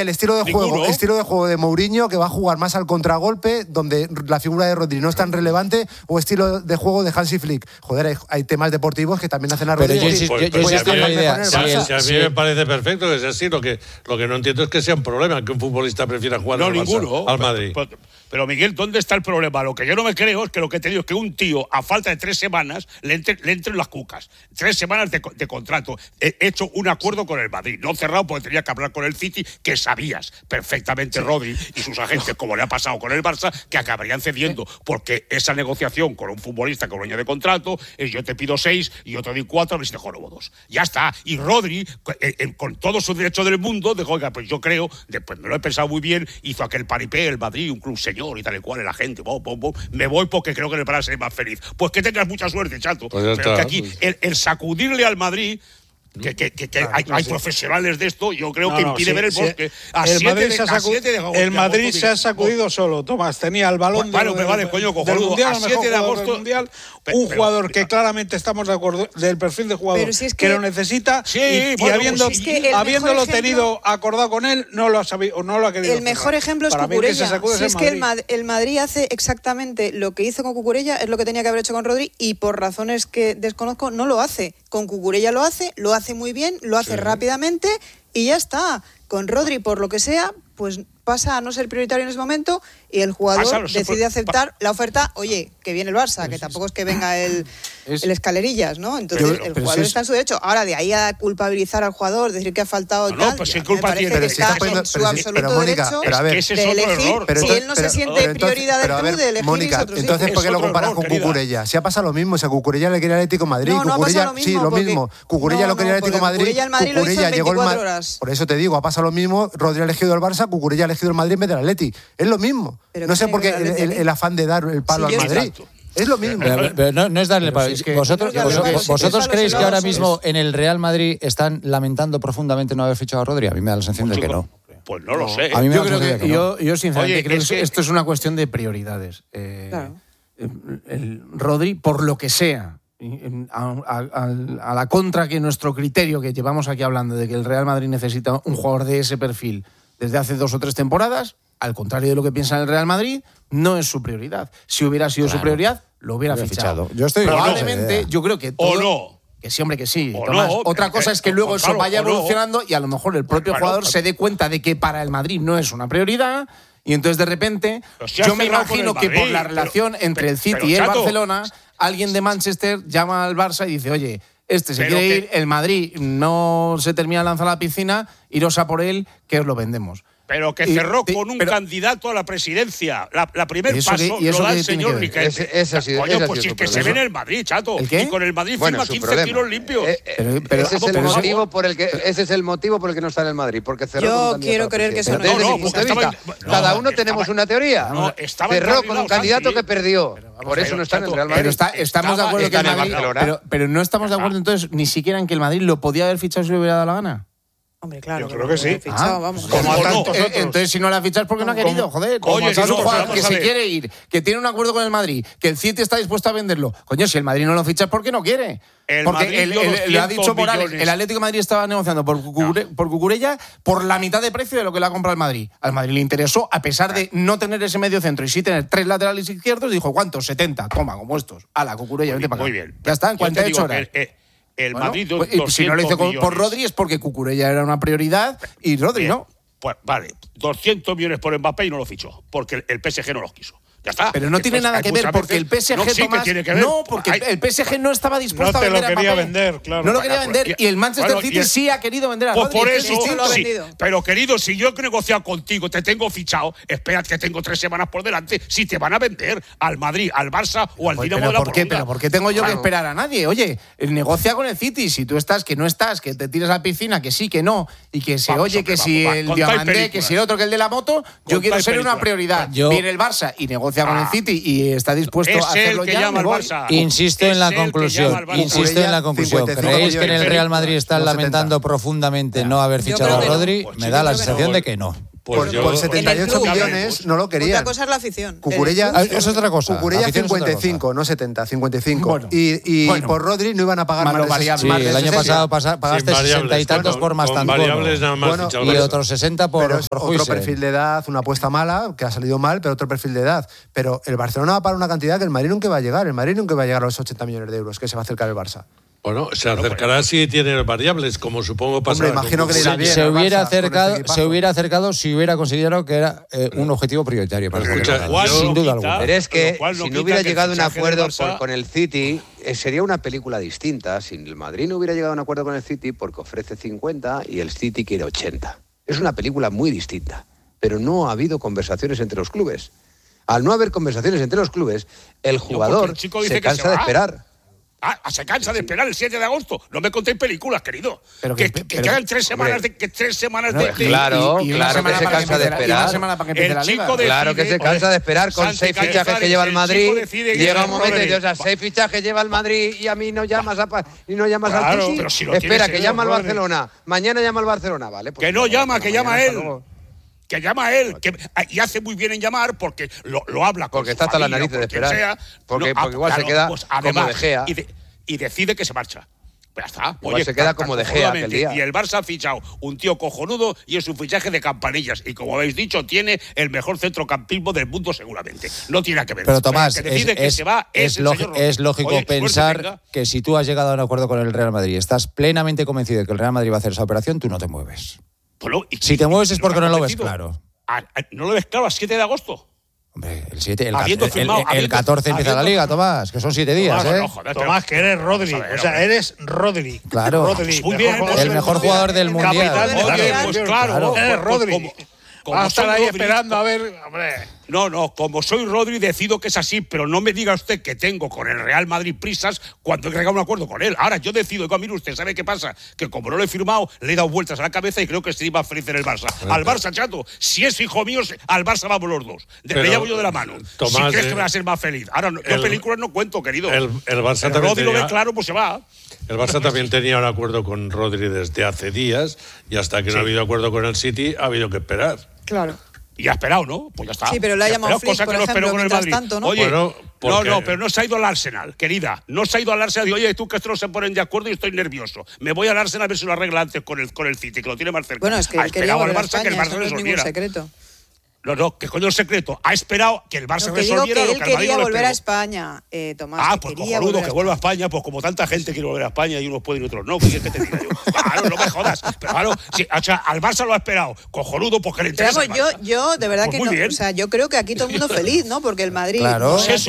el estilo de juego de Mourinho, que va a jugar más al contragolpe, donde la figura de Rodri no es tan relevante, o estilo de juego de Hansi Flick. Joder, hay temas deportivos que también hacen a Rodri. Pero yo insisto en la idea. Si a mí me parece perfecto que sea así, lo que no entiendo es que sea un problema que un futbolista prefiera jugar al Madrid. Pero Miguel, ¿dónde está el problema? Lo que yo no me creo es que lo que te digo es que un tío, a falta de 3 semanas, le entren las cucas. 3 semanas de contrato. He hecho un acuerdo con el Madrid, no cerrado porque tenía que hablar con el City, que sabías perfectamente Rodri y sus agentes, como le ha pasado con el Barça, que acabarían cediendo, porque esa negociación con un futbolista con un año de contrato es yo te pido 6 y yo te doy 4, a ver si te jorobo 2. Ya está. Y Rodri, con todo su derecho del mundo, dijo, oiga, pues yo creo, después me lo he pensado muy bien, hizo aquel paripé, el Madrid, un club señor y tal y cual, la gente, me voy porque creo que le para ser más feliz. Pues que tengas mucha suerte, chato. Pues pero que aquí, el sacudirle al Madrid, que hay profesionales de esto, yo creo que impide ver el bosque. El Madrid se ha sacudido solo, Tomás. Tenía el balón del Mundial, el mejor jugador del Mundial, un jugador que claramente estamos de acuerdo del perfil de jugador que lo necesita, y habiéndolo tenido acordado con él, no lo ha sabido, no lo ha querido. El mejor ejemplo es Cucurella. Si es que el Madrid hace exactamente lo que hizo con Cucurella, es lo que tenía que haber hecho con Rodri, y por razones que desconozco no lo hace. Con Cucurella lo hace muy bien, lo hace rápidamente y ya está. Con Rodri, por lo que sea, pues pasa a no ser prioritario en ese momento y el jugador decide aceptar la oferta. Oye, que viene el Barça, que tampoco es que venga el escalerillas, ¿no? Entonces el jugador está en su derecho. Ahora, de ahí a culpabilizar al jugador, decir que ha faltado pues sin culpa tiene. Que está en su absoluto derecho de elegir. Si él no se siente prioridad de elegir, Mónica, entonces ¿por qué lo comparas con Cucurella? Si ha pasado lo mismo, si a Cucurella le quería el Atlético de Madrid, Cucurella lo quería el Atlético de Madrid, Cucurella llegó el Madrid. Por eso te digo, ha pasado lo mismo, Rodri ha elegido el Barça, Cucurella ha elegido el Madrid en vez del Atleti. Es lo mismo. No sé por qué el afán de dar el palo al Madrid. Es lo mismo. Pero no es darle palo. ¿Vosotros creéis que ahora mismo en el Real Madrid están lamentando profundamente no haber fichado a Rodri? A mí me da la sensación de que no. Pues no lo sé. A mí me yo sinceramente creo que esto es una cuestión de prioridades. Claro. El Rodri, por lo que sea, a la contra que nuestro criterio que llevamos aquí hablando de que el Real Madrid necesita un jugador de ese perfil desde hace 2 o 3 temporadas, al contrario de lo que piensa el Real Madrid, no es su prioridad. Si hubiera sido su prioridad, lo hubiera fichado. Probablemente, yo creo que todo... O no. Que sí, hombre, que sí. Tomás, otra cosa es que luego eso vaya evolucionando y a lo mejor el propio jugador se dé cuenta de que para el Madrid no es una prioridad, y entonces de repente yo me imagino que por la relación entre el City y el Barcelona, alguien de Manchester llama al Barça y dice, oye, se quiere ir, el Madrid no se termina de lanzar a la piscina, iros a por él, que os lo vendemos. Pero que cerró con un candidato a la presidencia. La primer paso lo da el señor Riquelme. Coño, pues si es que se ve en el Madrid, chato. Y con el Madrid firma 15 kilos limpios. Ese es el motivo por el que no está en el Madrid. Porque cerró yo quiero creer que eso no es. Cada uno tenemos una teoría. Cerró con un candidato que perdió. Por eso no está en el Real Madrid. Pero estamos de acuerdo que el Madrid... Pero no estamos de acuerdo entonces ni siquiera en que el Madrid lo podía haber fichado si le hubiera dado la gana. Hombre, claro. Yo creo que sí. Vamos. Como a tantos otros. Entonces, si no la fichas, ¿por qué no ha querido? Joder, Oye, es un jugador que se quiere ir, que tiene un acuerdo con el Madrid, que el City está dispuesto a venderlo. Coño, si el Madrid no lo ficha, ¿por qué no quiere? Porque le ha dicho Morales, el Atlético de Madrid estaba negociando por Cucurella por la mitad de precio de lo que le ha comprado el Madrid. Al Madrid le interesó, a pesar de no tener ese medio centro y sí tener 3 laterales izquierdos, dijo, ¿cuántos? 70. Toma, como estos. Ala, Cucurella, vente para acá. Muy bien. Ya está, en 48 horas. El Madrid, si no lo hizo por Rodri es porque Cucurella era una prioridad y Rodri no. Pues vale, 200 millones por Mbappé y no lo fichó, porque el PSG no los quiso. Ya está. Pero no tiene nada que ver, porque el PSG, Tomás, no, porque el PSG no estaba dispuesto a vender a Mbappé. No lo quería vender, claro. No lo quería vender, y el Manchester City sí ha querido vender a Rodri. Por eso, sí. Pero querido, si yo he negociado contigo, te tengo fichado, espera que tengo 3 semanas por delante, si te van a vender al Madrid, al Barça o al Dinamo de la Polonia. ¿Pero por qué tengo yo que esperar a nadie? Oye, negocia con el City, si tú estás, que no estás, que te tiras a la piscina, que sí, que no, y que se oye que si el Diamandé, que si el otro, que el de la moto, yo quiero ser una prioridad. Viene el Barça y negocia con el City y está dispuesto a hacerlo ya. Insisto en la conclusión. ¿Creéis que en el Real Madrid están lamentando profundamente no haber fichado a Rodri? Me da la sensación de que no. Por 78 millones no lo querían. Otra cosa es la afición. Cucurella, eso es otra cosa. Cucurella 55, no 70, 55. Y por Rodri no iban a pagar más variables. Sí, el año pasado pagaste 60 y tantos por Mastantuono. Variables nada más. Y otros 60 por otro perfil de edad, una apuesta mala, que ha salido mal, pero otro perfil de edad. Pero el Barcelona va a pagar una cantidad que el Madrid nunca va a llegar. El Madrid nunca va a llegar a los 80 millones de euros que se va a acercar el Barça. Bueno, se acercará si tiene variables, como supongo pasará. Hombre, imagino que le irá bien. Se hubiera acercado si hubiera considerado que era un objetivo prioritario para el sin duda alguna. Pero es que si no hubiera llegado a un acuerdo con el City, sería una película distinta. Si el Madrid no hubiera llegado a un acuerdo con el City porque ofrece 50 y el City quiere 80. Es una película muy distinta. Pero no ha habido conversaciones entre los clubes. Al no haber conversaciones entre los clubes, el jugador se cansa de esperar. Se cansa de esperar el 7 de agosto. No me contéis películas, querido. Pero que quedan 3 semanas de... Claro que se cansa de esperar. Claro que se cansa de esperar con 6 fichajes que lleva el Madrid. Llega un momento y dice, 6 fichajes lleva el Madrid y a mí no llamas al City. Espera, que llama al Barcelona. Mañana llama al Barcelona, ¿vale? Que no llama, que llama él. Que llama a él, y hace muy bien en llamar porque lo habla con porque está hasta la nariz de esperar. Porque igual se queda como De Gea. Y decide que se marcha. Pues ya está. Oye, se queda como De Gea aquel día. Y el Barça ha fichado un tío cojonudo y es un fichaje de campanillas. Y como habéis dicho, tiene el mejor centrocampismo del mundo seguramente. No tiene que ver. Pero Tomás, es lógico pensar que si tú has llegado a un acuerdo con el Real Madrid, estás plenamente convencido de que el Real Madrid va a hacer esa operación, tú no te mueves. Bueno, si te mueves es porque no lo ves claro. ¿No lo ves claro al 7 de agosto? Hombre, el 14 empieza la Liga, Tomás, que son 7 días, ¿eh? Tomás, que eres Rodri. O sea, eres Rodri. Claro. Muy bien. El mejor jugador del Mundial. Oye, pues claro. Eres Rodri. Como estar ahí esperando a ver, hombre. No, como soy Rodri decido que es así, pero no me diga usted que tengo con el Real Madrid prisas cuando he llegado a un acuerdo con él. Ahora yo decido, mire usted, ¿sabe qué pasa? Que como no lo he firmado, le he dado vueltas a la cabeza y creo que estoy más feliz en el Barça. Al Barça, chato, si es hijo mío, al Barça vamos los dos. Le llevo yo de la mano. Tomás, si crees que va a ser más feliz. Ahora, yo películas no cuento, querido. El Barça también Rodri lo ve claro, pues se va. El Barça también tenía un acuerdo con Rodri desde hace días y hasta que no ha habido acuerdo con el City ha habido que esperar. Claro. Y ha esperado, ¿no? Pues ya está. Sí, pero le ha llamado Flick, por ejemplo, mientras tanto, ¿no? Oye, pero no se ha ido al Arsenal, querida. No se ha ido al Arsenal. Digo, oye, tú que estos no se ponen de acuerdo y estoy nervioso. Me voy al Arsenal a ver si lo arregla antes con el City, que lo tiene más cerca. Bueno, es que él quería volver a España, que el Barça no es ningún secreto. No, ¿qué coño es secreto? Ha esperado que el Barça resolviera lo que él quería volver a España, Tomás. Pues cojonudo, que vuelva a España, pues como tanta gente quiere volver a España y unos pueden y otros no, pues ¿qué te digo yo? Claro, no me jodas. Pero claro, sí, o sea, al Barça lo ha esperado, cojonudo, porque le interesa. Yo de verdad pues que no, o sea, yo creo que aquí todo el mundo feliz, ¿no? Porque el Madrid, claro, el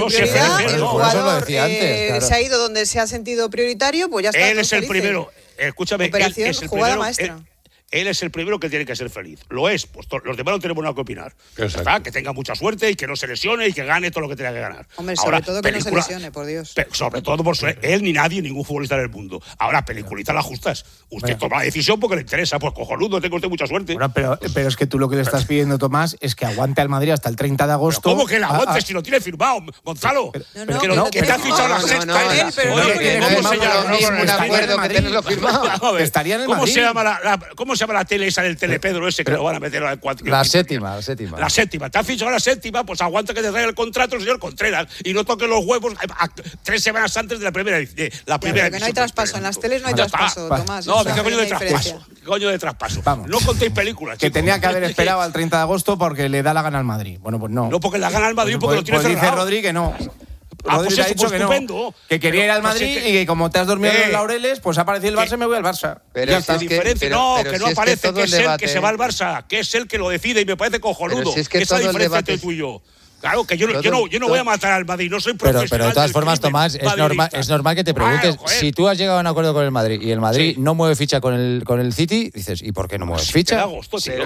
jugador se ha ido donde se ha sentido prioritario, pues ya está. Él es el primero, escúchame, operación, él es el jugada primero, maestra. Él es el primero que tiene que ser feliz. Lo es, pues los demás no tenemos nada que opinar. ¿Verdad? Que tenga mucha suerte y que no se lesione y que gane todo lo que tenga que ganar. Hombre, sobre todo que no se lesione, por Dios. Sobre todo por él ni nadie, ningún futbolista del mundo. Ahora, peliculitas las justas. Usted toma la decisión porque le interesa. Pues cojonudo, tenga usted mucha suerte. Bueno, pero es que tú lo que le estás pidiendo, Tomás, es que aguante al Madrid hasta el 30 de agosto. ¿Cómo que le aguante si lo tiene firmado, Gonzalo? Que te ha fichado la sexta. ¿Cómo se llama? Un acuerdo que tenerlo firmado. Estaría en el Madrid. ¿Cómo se llama la tele esa del Telepedro ese que lo van a meter a 4? La séptima. La séptima. Te has fichado la séptima, pues aguanta que te traiga el contrato el señor Contreras y no toque los huevos 3 semanas antes de la primera edición. Pero que no hay traspaso. En las teles no hay traspaso, Tomás. No, ¿qué coño de traspaso? ¿Qué coño de traspaso? No contéis películas, que tenía que haber esperado al 30 de agosto porque le da la gana al Madrid. Bueno, pues no. No, porque le da gana al Madrid porque lo tiene cerrado. Dice Rodri que no. Rodri ha dicho que no, que quería ir al Madrid y que como te has dormido en los laureles, pues ha aparecido el Barça y me voy al Barça. Pero es diferente, que no aparece, que es él que se va al Barça, que es él que lo decide y me parece cojonudo. Esa diferencia entre tú y yo. Claro, que yo no voy a matar al Madrid, no soy profesional. Pero de todas formas, Tomás, es normal que te preguntes, si tú has llegado a un acuerdo con el Madrid y el Madrid no mueve ficha con el City, dices, ¿y por qué no mueves ficha? Pero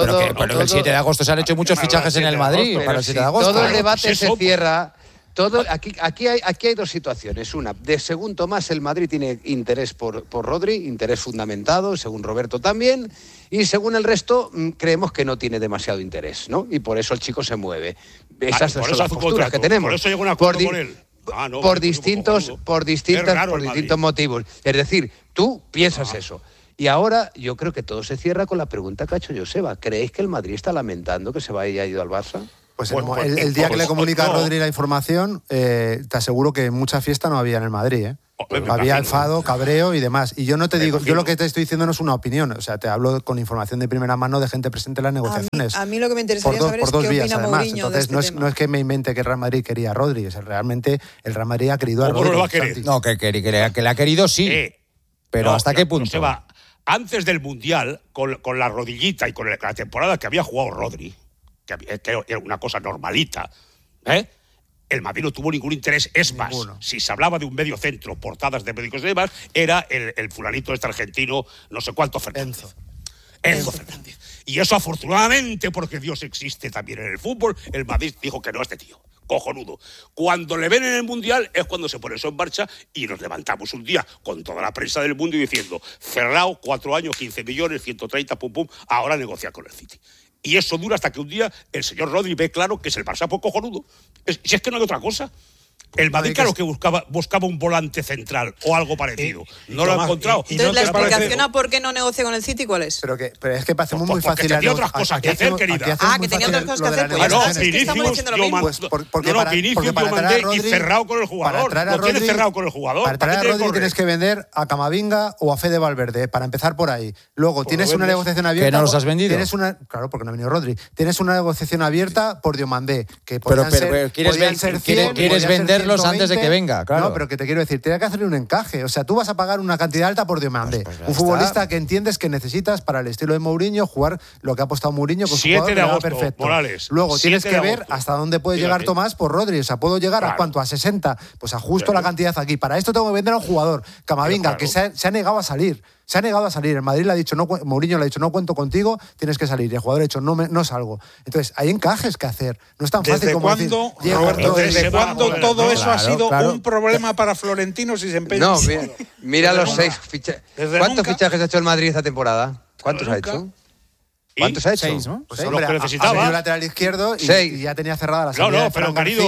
el 7 de agosto se han hecho muchos fichajes en el Madrid para el 7 de agosto. Todo el debate se cierra. Aquí hay dos situaciones. Una, de según Tomás, el Madrid tiene interés por Rodri, interés fundamentado, según Roberto también, y según el resto creemos que no tiene demasiado interés, ¿no? Y por eso el chico se mueve. Esas son las posturas que tenemos. Por eso llegó un acuerdo con él. Por distintos motivos. Es decir, tú piensas eso. Y ahora yo creo que todo se cierra con la pregunta que ha hecho Joseba. ¿Creéis que el Madrid está lamentando que se haya ido al Barça? Pues el día que le comunica a Rodri la información, te aseguro que mucha fiesta no había en el Madrid, ¿eh? Había enfado, cabreo y demás. Y yo no te digo, yo lo que te estoy diciendo no es una opinión, o sea, te hablo con información de primera mano de gente presente en las negociaciones. A mí lo que me interesaría saber es qué opina Mourinho. Entonces no es que me invente que el Real Madrid quería a Rodri, realmente el Real Madrid ha querido a Rodri. ¿Cómo lo va a querer? No, que le ha querido sí, pero ¿hasta qué punto? Antes del Mundial, con la rodillita y con la temporada que había jugado Rodri, que era una cosa normalita, el Madrid no tuvo ningún interés. Es más, si se hablaba de un medio centro, portadas de médicos y demás, era el fulanito argentino, no sé cuánto, Fernández. Enzo Fernández. Y eso, afortunadamente, porque Dios existe también en el fútbol, el Madrid dijo que no a este tío. Cojonudo. Cuando le ven en el Mundial es cuando se pone eso en marcha y nos levantamos un día con toda la prensa del mundo y diciendo, cerrado, 4 años, 15 millones, 130, pum, pum, ahora negocia con el City. Y eso dura hasta que un día el señor Rodri ve claro que es el Barça por cojonudo. Si es que no hay otra cosa. El Madrid, claro que buscaba un volante central o algo parecido. No lo ha encontrado. Entonces, la explicación a por qué no negocia con el City, ¿cuál es? Pero es que parece muy fácil. Tenía otras cosas que hacer, querida. Que tenía otras cosas que hacer. Pues ya está, es que estamos diciendo lo mismo. Vinicius, yo mandé y cerrado con el jugador. Lo tiene cerrado con el jugador. Para traer a Rodri tienes que vender a Camavinga o a Fede Valverde, para empezar por ahí. Luego tienes una negociación abierta. ¿Que no los has vendido? Claro, porque no ha venido Rodri. Tienes una negociación abierta por Diomandé. Pero quieres venderlos antes de que venga. Claro. No, pero que te quiero decir, tiene que hacerle un encaje. O sea, tú vas a pagar una cantidad alta por Diomandé. Pues un futbolista que entiendes que necesitas para el estilo de Mourinho jugar lo que ha apostado Mourinho con su jugador, 7 de agosto, perfecto. Morales. Luego tienes que ver hasta dónde puede llegar Tomás por Rodri. O sea, ¿puedo llegar a cuánto? ¿A 60? Pues ajusto la cantidad aquí. Para esto tengo que vender a un jugador, Camavinga, que se ha negado a salir. Se ha negado a salir. El Madrid le ha dicho, Mourinho le ha dicho, no cuento contigo, tienes que salir. Y el jugador ha dicho, no salgo. Entonces, hay encajes que hacer. No es tan fácil como decir... Roberto, ¿desde cuándo todo eso ha sido un problema para Florentino si se empeña? No, mira los 6 fichajes. ¿Cuántos fichajes ha hecho el Madrid esta temporada? ¿Cuántos ha hecho? ¿Cuántos ha hecho? 6, ¿no? Pues hombre, ha venido el lateral izquierdo y ya tenía cerrada la salida. No, pero querido...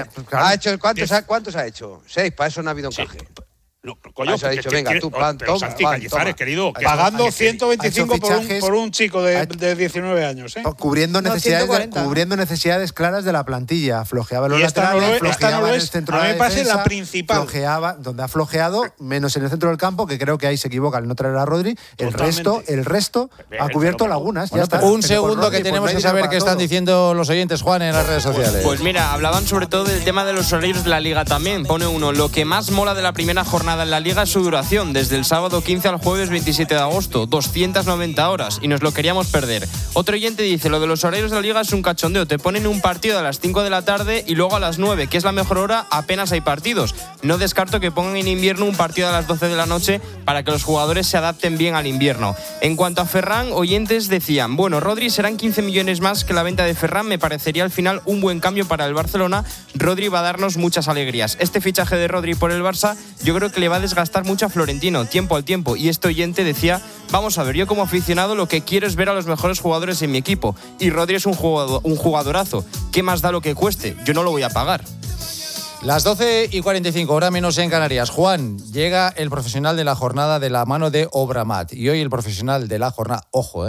¿Cuántos ha hecho? 6, para eso no ha habido encaje. No, coño, ha dicho, venga, tú, plan, toma, querido. Pagando 125 por un chico de 19 años. Cubriendo necesidades claras de la plantilla. Flojeaba los laterales, flojeaba en el centro de la defensa. A mí me parece la principal. Flojeaba, donde ha flojeado, menos en el centro del campo, que creo que ahí se equivoca al no traer a Rodri. El resto ha cubierto lagunas. Ya está. Un segundo que tenemos que saber qué están diciendo los oyentes, Juan, en las redes sociales. Pues mira, hablaban sobre todo del tema de los horarios de la Liga también. Pone uno, lo que más mola de la primera jornada en la Liga es su duración, desde el sábado 15 al jueves 27 de agosto, 290 horas, y nos lo queríamos perder. Otro oyente dice, lo de los horarios de la Liga es un cachondeo, te ponen un partido a las 5 de la tarde y luego a las 9, que es la mejor hora, apenas hay partidos. No descarto que pongan en invierno un partido a las 12 de la noche para que los jugadores se adapten bien al invierno. En cuanto a Ferran, oyentes decían, bueno, Rodri serán 15 millones más que la venta de Ferran, me parecería al final un buen cambio para el Barcelona. Rodri va a darnos muchas alegrías. Este fichaje de Rodri por el Barça, yo creo que le va a desgastar mucho a Florentino, tiempo al tiempo. Y este oyente decía, vamos a ver, yo como aficionado lo que quiero es ver a los mejores jugadores en mi equipo. Y Rodri es un jugadorazo. ¿Qué más da lo que cueste? Yo no lo voy a pagar. Las 12:45, hora menos en Canarias. Juan, llega el profesional de la jornada de la mano de Obramat. Y hoy el profesional de la jornada, ojo,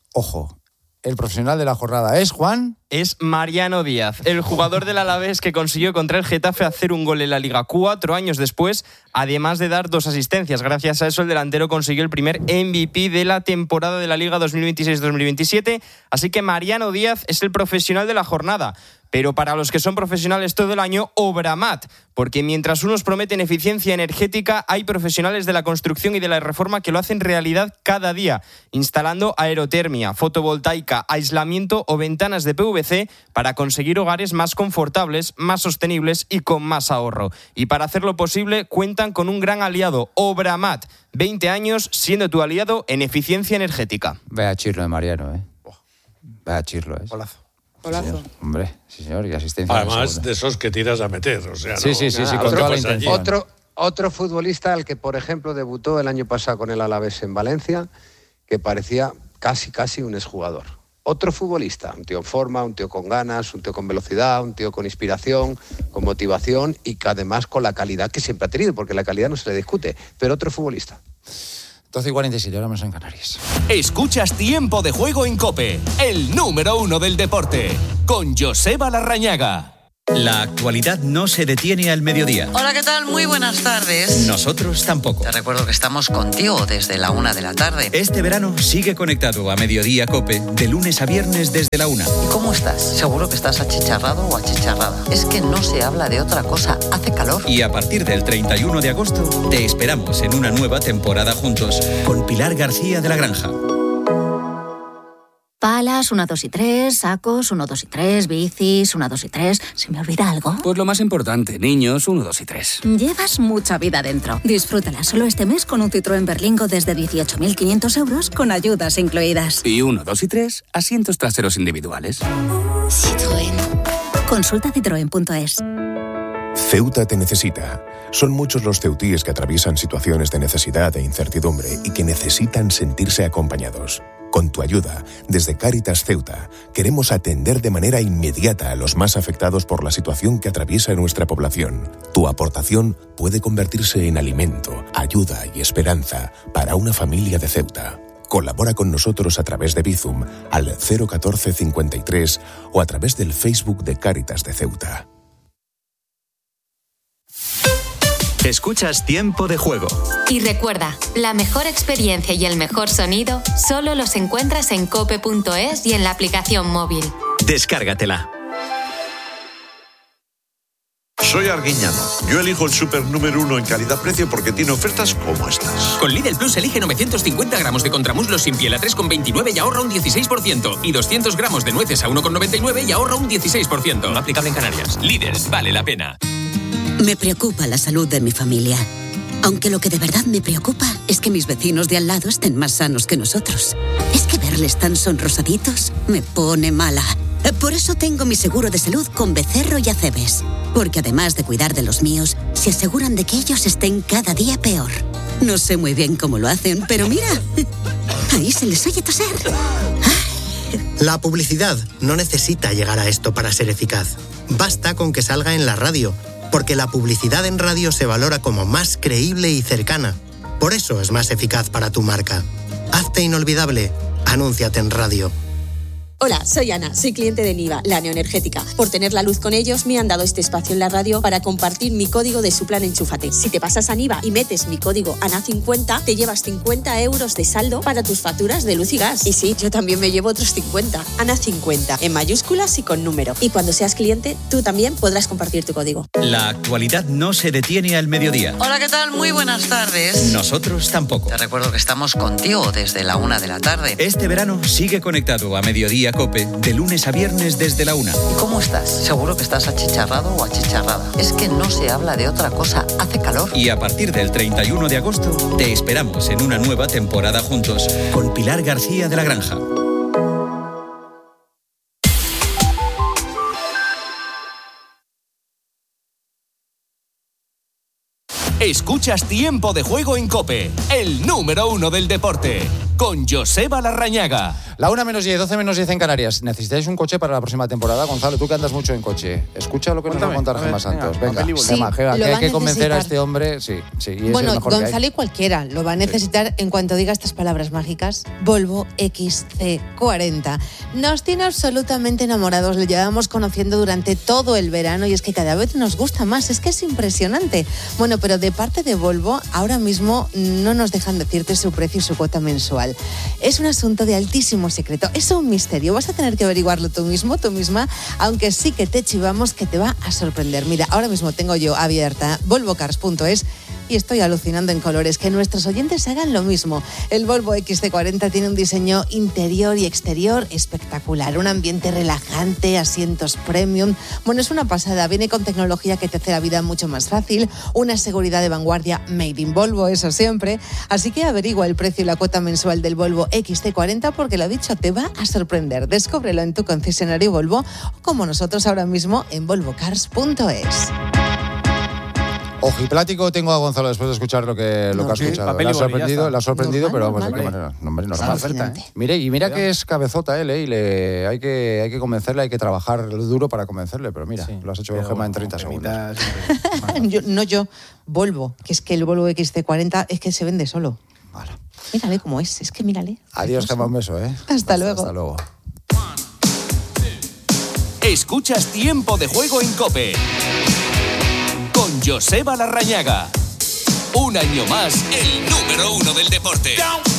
el profesional de la jornada es, Juan... Es Mariano Díaz, el jugador del Alavés que consiguió contra el Getafe hacer un gol en la Liga 4 años después, además de dar 2 asistencias. Gracias a eso el delantero consiguió el primer MVP de la temporada de la Liga 2026-2027. Así que Mariano Díaz es el profesional de la jornada. Pero para los que son profesionales todo el año, Obramat, porque mientras unos prometen eficiencia energética, hay profesionales de la construcción y de la reforma que lo hacen realidad cada día, instalando aerotermia, fotovoltaica, aislamiento o ventanas de PVC para conseguir hogares más confortables, más sostenibles y con más ahorro. Y para hacerlo posible, cuentan con un gran aliado, Obramat, 20 años siendo tu aliado en eficiencia energética. Vaya chirlo de Mariano, Vaya chirlo, Golazo. Señor. Hombre, sí señor, y asistencia. Además de esos que tiras a meter, o sea, sí, con toda la intención. Otro futbolista, el que por ejemplo debutó el año pasado con el Alavés en Valencia, que parecía casi un exjugador. Otro futbolista, un tío en forma, un tío con ganas, un tío con velocidad, un tío con inspiración, con motivación y que además con la calidad que siempre ha tenido, porque la calidad no se le discute, pero otro futbolista. 12:47, ahora menos en Canarias. Escuchas Tiempo de Juego en COPE, el número 1 del deporte, con Joseba Larrañaga. La actualidad no se detiene al mediodía. Hola, ¿qué tal? Muy buenas tardes. Nosotros tampoco. Te recuerdo que estamos contigo desde la 1 de la tarde. Este verano sigue conectado a Mediodía COPE, de lunes a viernes desde la 1. ¿Y cómo estás? ¿Seguro que estás achicharrado o achicharrada? Es que no se habla de otra cosa, hace calor. Y a partir del 31 de agosto, te esperamos en una nueva temporada juntos, con Pilar García de la Granja. Palas, 1, 2 y 3, sacos, 1, 2 y 3, bicis, 1, 2 y 3. ¿Se me olvida algo? Pues lo más importante, niños, 1, 2 y 3. Llevas mucha vida dentro. Disfrútala solo este mes con un Citroën Berlingo desde 18.500 euros con ayudas incluidas. Y 1, 2 y 3, asientos traseros individuales. Citroën. Consulta citroen.es. Ceuta te necesita. Son muchos los ceutíes que atraviesan situaciones de necesidad e incertidumbre y que necesitan sentirse acompañados. Con tu ayuda, desde Cáritas Ceuta, queremos atender de manera inmediata a los más afectados por la situación que atraviesa nuestra población. Tu aportación puede convertirse en alimento, ayuda y esperanza para una familia de Ceuta. Colabora con nosotros a través de Bizum al 01453 o a través del Facebook de Cáritas de Ceuta. Escuchas Tiempo de Juego. Y recuerda, la mejor experiencia y el mejor sonido solo los encuentras en cope.es y en la aplicación móvil. Descárgatela. Soy Arguiñano. Yo elijo el súper número 1 en calidad-precio porque tiene ofertas como estas. Con Lidl Plus elige 950 gramos de contramuslos sin piel a 3,29 y ahorra un 16%. Y 200 gramos de nueces a 1,99 y ahorra un 16%. No aplicable en Canarias. Lidl, vale la pena. Me preocupa la salud de mi familia. Aunque lo que de verdad me preocupa es que mis vecinos de al lado estén más sanos que nosotros. Es que verles tan sonrosaditos me pone mala. Por eso tengo mi seguro de salud con Becerro y Acebes. Porque además de cuidar de los míos, se aseguran de que ellos estén cada día peor. No sé muy bien cómo lo hacen, pero mira, ahí se les oye toser. La publicidad no necesita llegar a esto para ser eficaz. Basta con que salga en la radio, porque la publicidad en radio se valora como más creíble y cercana. Por eso es más eficaz para tu marca. Hazte inolvidable. Anúnciate en radio. Hola, soy Ana, soy cliente de Niva, la neoenergética. Por tener la luz con ellos, me han dado este espacio en la radio para compartir mi código de su plan Enchúfate. Si te pasas a Niva y metes mi código ANA50, te llevas 50 euros de saldo para tus facturas de luz y gas. Y sí, yo también me llevo otros 50. ANA50, en mayúsculas y con número. Y cuando seas cliente, tú también podrás compartir tu código. La actualidad no se detiene al mediodía. Hola, ¿qué tal? Muy buenas tardes. Nosotros tampoco. Te recuerdo que estamos contigo desde la 1 de la tarde. Este verano sigue conectado a Mediodía COPE, de lunes a viernes desde la 1. ¿Y cómo estás? ¿Seguro que estás achicharrado o achicharrada? Es que no se habla de otra cosa, hace calor. Y a partir del 31 de agosto, te esperamos en una nueva temporada juntos, con Pilar García de la Granja. Escuchas Tiempo de Juego en COPE, el número 1 del deporte, con Joseba Larrañaga. La 1 menos 10, 12 menos 10 en Canarias. ¿Necesitáis un coche para la próxima temporada? Gonzalo, tú que andas mucho en coche. Escucha lo que nos va a contar Gemma Santos. Venga, Gemma, que hay que convencer a este hombre. Sí, y bueno, es el mejor Gonzalo y cualquiera lo va a necesitar en cuanto diga estas palabras mágicas. Volvo XC40. Nos tiene absolutamente enamorados. Lo llevamos conociendo durante todo el verano y es que cada vez nos gusta más. Es que es impresionante. Bueno, pero de parte de Volvo, ahora mismo no nos dejan decirte su precio y su cuota mensual. Es un asunto de altísimo secreto, es un misterio, vas a tener que averiguarlo tú mismo, tú misma, aunque sí que te chivamos que te va a sorprender. Mira, ahora mismo tengo yo abierta volvocars.es y estoy alucinando en colores, que nuestros oyentes hagan lo mismo. El Volvo XC40 tiene un diseño interior y exterior espectacular, un ambiente relajante, asientos premium, bueno, es una pasada, viene con tecnología que te hace la vida mucho más fácil, una seguridad de vanguardia made in Volvo, eso siempre, así que averigua el precio y la cuota mensual del Volvo XC40 porque lo dicho, te va a sorprender. Descúbrelo en tu concesionario Volvo o como nosotros ahora mismo en volvocars.es. Ojiplático tengo a Gonzalo después de escuchar lo que ha escuchado. Le ha sorprendido, pero vamos, de qué manera. Normal. Mira que es cabezota él, y hay que convencerle, hay que trabajar duro para convencerle, pero mira, lo has hecho con Gemma en 30 segundos. Volvo, que es que el Volvo XC40 es que se vende solo. Vale. Mírale cómo es que mírale. Adiós, Gemma, un beso, ¿eh? Hasta luego. Hasta luego. Escuchas Tiempo de Juego en COPE con Joseba Larrañaga. Un año más, el número 1 del deporte.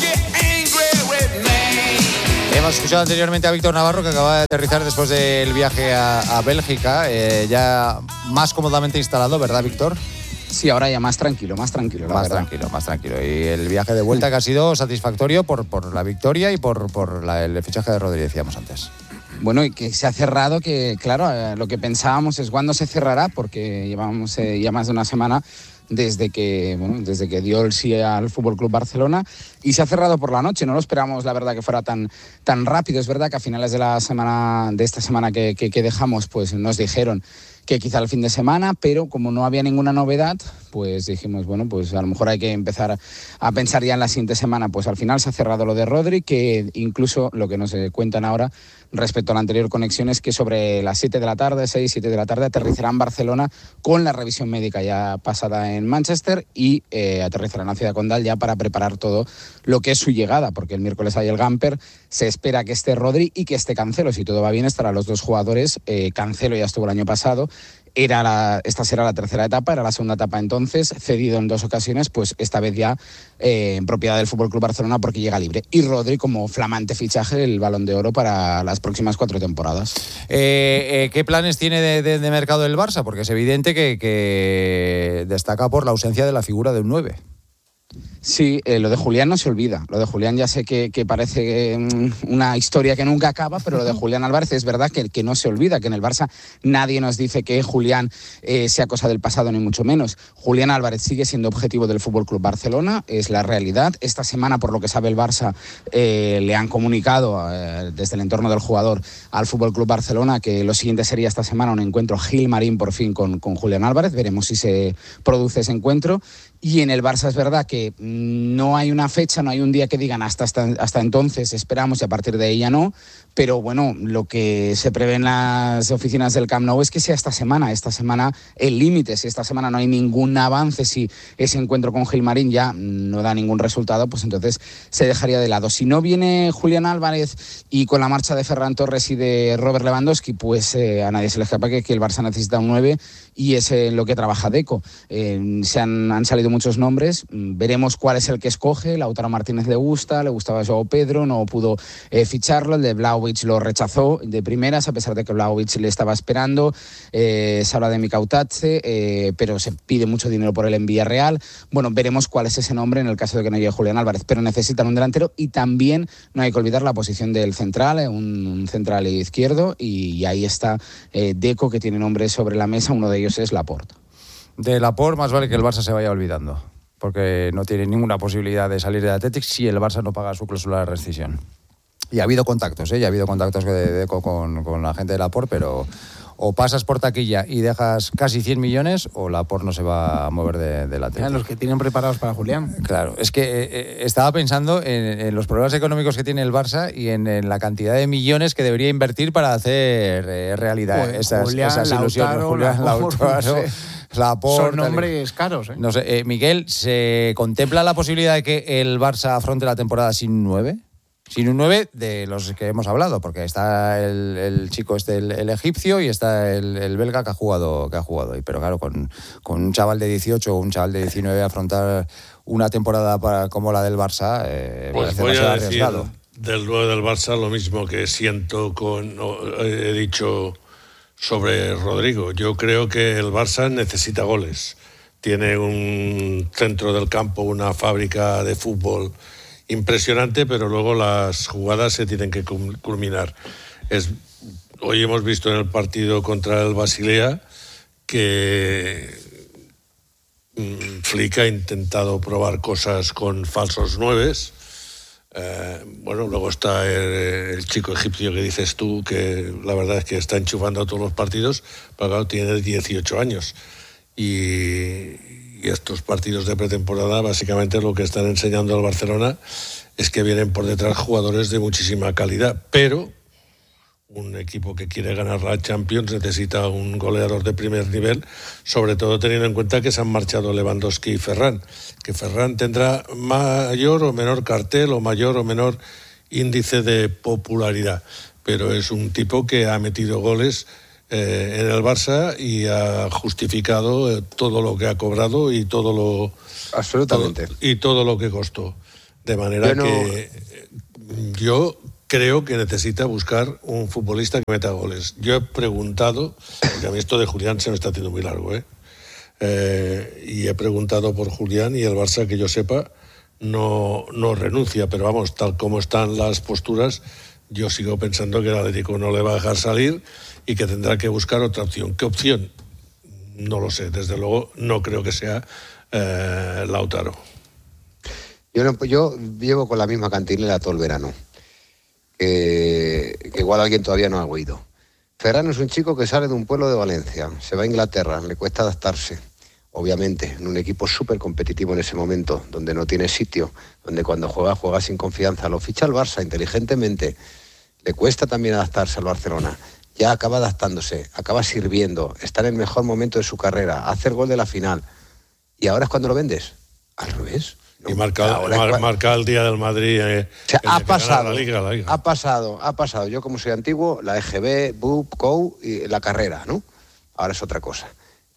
Hemos escuchado anteriormente a Víctor Navarro, que acaba de aterrizar después del viaje a Bélgica, ya más cómodamente instalado, ¿verdad, Víctor? Sí, ahora ya más tranquilo. Más tranquilo. Y el viaje de vuelta que ha sido satisfactorio por la victoria y por el fichaje de Rodri, decíamos antes. Bueno, y que se ha cerrado, que claro, lo que pensábamos es cuándo se cerrará, porque llevamos ya más de una semana desde que dio el sí al Fútbol Club Barcelona, y se ha cerrado por la noche. No lo esperamos, la verdad, que fuera tan rápido. Es verdad que a finales de esta semana que dejamos, pues nos dijeron que quizá el fin de semana, pero como no había ninguna novedad, pues dijimos, bueno, pues a lo mejor hay que empezar a pensar ya en la siguiente semana. Pues al final se ha cerrado lo de Rodri, que incluso lo que nos cuentan ahora respecto a la anterior conexión es que sobre las 7 de la tarde, 6, 7 de la tarde, aterrizará en Barcelona con la revisión médica ya pasada en Manchester, y aterrizará en la ciudad condal ya para preparar todo lo que es su llegada, porque el miércoles hay el Gamper, se espera que esté Rodri y que esté Cancelo. Si todo va bien, estarán los dos jugadores. Cancelo ya estuvo el año pasado. Esta será la tercera etapa, era la segunda etapa entonces, cedido en 2 ocasiones, pues esta vez ya en propiedad del FC Barcelona, porque llega libre. Y Rodri como flamante fichaje, el Balón de Oro para las próximas 4 temporadas. ¿Qué planes tiene de mercado del Barça? Porque es evidente que destaca por la ausencia de la figura de un 9. Sí, lo de Julián no se olvida. Lo de Julián ya sé que parece una historia que nunca acaba, pero lo de Julián Álvarez es verdad que no se olvida, que en el Barça nadie nos dice que Julián sea cosa del pasado, ni mucho menos. Julián Álvarez sigue siendo objetivo del FC Barcelona, es la realidad. Esta semana, por lo que sabe el Barça, le han comunicado desde el entorno del jugador al FC Barcelona que lo siguiente sería esta semana un encuentro Gil-Marín por fin con Julián Álvarez. Veremos si se produce ese encuentro. Y en el Barça es verdad que no hay una fecha, no hay un día que digan hasta entonces esperamos, y a partir de ahí ya no. Pero bueno, lo que se prevé en las oficinas del Camp Nou es que sea esta semana el límite. Si esta semana no hay ningún avance, si ese encuentro con Gilmarín ya no da ningún resultado, pues entonces se dejaría de lado. Si no viene Julián Álvarez y con la marcha de Ferran Torres y de Robert Lewandowski, pues a nadie se le escapa que el Barça necesita un 9, y es lo que trabaja Deco. Han salido muchos nombres, veremos cuál es el que escoge. Lautaro Martínez le gustaba Joao Pedro, no pudo ficharlo. El de Vlahovic lo rechazó de primeras, a pesar de que Vlahovic le estaba esperando. Se habla de Mikautadze, pero se pide mucho dinero por él en Villarreal. Bueno, veremos cuál es ese nombre en el caso de que no llegue Julián Álvarez, pero necesitan un delantero, y también no hay que olvidar la posición del central, un central izquierdo, y ahí está Deco, que tiene nombres sobre la mesa. Uno de ellos es Laporte. De Laporte más vale que el Barça se vaya olvidando, porque no tiene ninguna posibilidad de salir de Athletic si el Barça no paga su cláusula de rescisión. Y ha habido contactos, de Deco con la gente de Laporte, pero o pasas por taquilla y dejas casi 100 millones, o Laporte no se va a mover del Athletic. Los que tienen preparados para Julián. Claro, es que estaba pensando en los problemas económicos que tiene el Barça y en la cantidad de millones que debería invertir para hacer realidad esas ilusiones. Julián, Lautaro, Laporte, son nombres caros. No sé, Miguel, ¿se contempla la posibilidad de que el Barça afronte la temporada sin 9? Sin un 9 de los que hemos hablado, porque está el chico el egipcio, y está el belga que ha jugado hoy. Pero claro, con un chaval de 18 o un chaval de 19 afrontar una temporada como la del Barça, pues voy a decir arriesgado. Del 9 del Barça lo mismo que he dicho sobre Rodrigo. Yo creo que el Barça necesita goles. Tiene un centro del campo, una fábrica de fútbol impresionante, pero luego las jugadas se tienen que culminar. Hoy hemos visto en el partido contra el Basilea que Flick ha intentado probar cosas con falsos 9. Luego está el chico egipcio que dices tú, que la verdad es que está enchufando a todos los partidos, pero claro, tiene 18 años. Y estos partidos de pretemporada, básicamente lo que están enseñando al Barcelona es que vienen por detrás jugadores de muchísima calidad, pero Un equipo que quiere ganar la Champions necesita un goleador de primer nivel, sobre todo teniendo en cuenta que se han marchado Lewandowski y Ferran, que Ferran tendrá mayor o menor cartel o mayor o menor índice de popularidad, pero es un tipo que ha metido goles en el Barça y ha justificado todo lo que ha cobrado y todo lo absolutamente todo lo que costó, de manera que yo creo que necesita buscar un futbolista que meta goles. Yo he preguntado, porque a mí esto de Julián se me está haciendo muy largo, y he preguntado por Julián y el Barça, que yo sepa, no renuncia, pero vamos, tal como están las posturas, yo sigo pensando que el Atlético no le va a dejar salir y que tendrá que buscar otra opción. ¿Qué opción? No lo sé, desde luego no creo que sea Lautaro. Yo llevo con la misma cantinela todo el verano. Que igual alguien todavía no ha oído. Ferran es un chico que sale de un pueblo de Valencia, se va a Inglaterra, le cuesta adaptarse, obviamente, en un equipo súper competitivo en ese momento, donde no tiene sitio, donde cuando juega sin confianza, lo ficha el Barça inteligentemente, le cuesta también adaptarse al Barcelona, ya acaba adaptándose, acaba sirviendo, está en el mejor momento de su carrera, hace el gol de la final, y ahora es cuando lo vendes, al revés. Y marca el día del Madrid. Ha pasado. Yo, como soy antiguo, la EGB, BUP, COU y la carrera, ¿no? Ahora es otra cosa.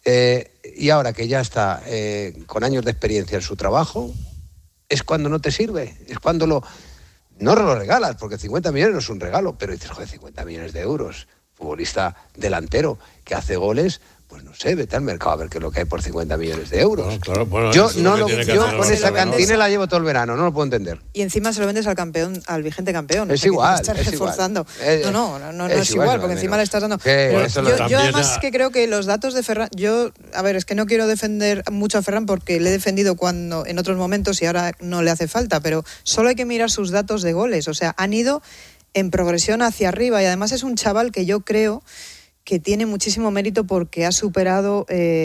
Y ahora que ya está con años de experiencia en su trabajo, es cuando no te sirve. Es cuando no lo regalas, porque 50 millones no es un regalo, pero dices, joder, 50 millones de euros. Futbolista delantero que hace goles. Pues no sé, vete al mercado a ver qué es lo que hay por 50 millones de euros. Bueno, yo con esa cantina la llevo todo el verano, no lo puedo entender. Y encima se lo vendes al campeón, al vigente campeón. Es igual. Estás reforzando. No es igual, porque encima le estás dando. Yo además que creo que los datos de Ferran, es que no quiero defender mucho a Ferran porque le he defendido cuando en otros momentos y ahora no le hace falta, pero solo hay que mirar sus datos de goles. O sea, han ido en progresión hacia arriba y además es un chaval que yo creo que tiene muchísimo mérito porque ha superado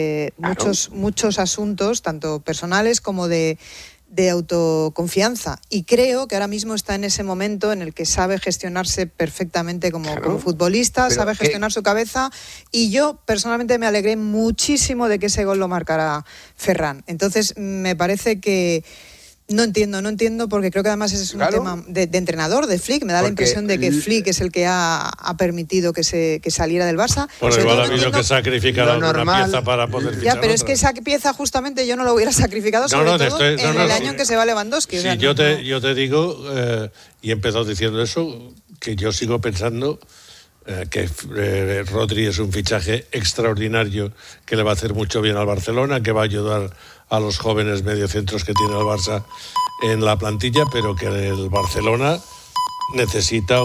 muchos asuntos, tanto personales como de autoconfianza. Y creo que ahora mismo está en ese momento en el que sabe gestionarse perfectamente como futbolista, sabe gestionar su cabeza. Y yo personalmente me alegré muchísimo de que ese gol lo marcara Ferran. Entonces me parece que no entiendo porque creo que además ese es un tema de entrenador, de Flick. Me da la impresión de que Flick es el que ha permitido que saliera del Barça. Por igual ha habido que sacrificar alguna pieza para poder fichar. Ya, pero es que esa pieza justamente yo no lo hubiera sacrificado, sobre todo en el año en que se va Lewandowski. Sí, yo te digo, y he empezado diciendo eso, que yo sigo pensando que Rodri es un fichaje extraordinario que le va a hacer mucho bien al Barcelona, que va a ayudar a los jóvenes mediocentros que tiene el Barça en la plantilla, pero que el Barcelona necesita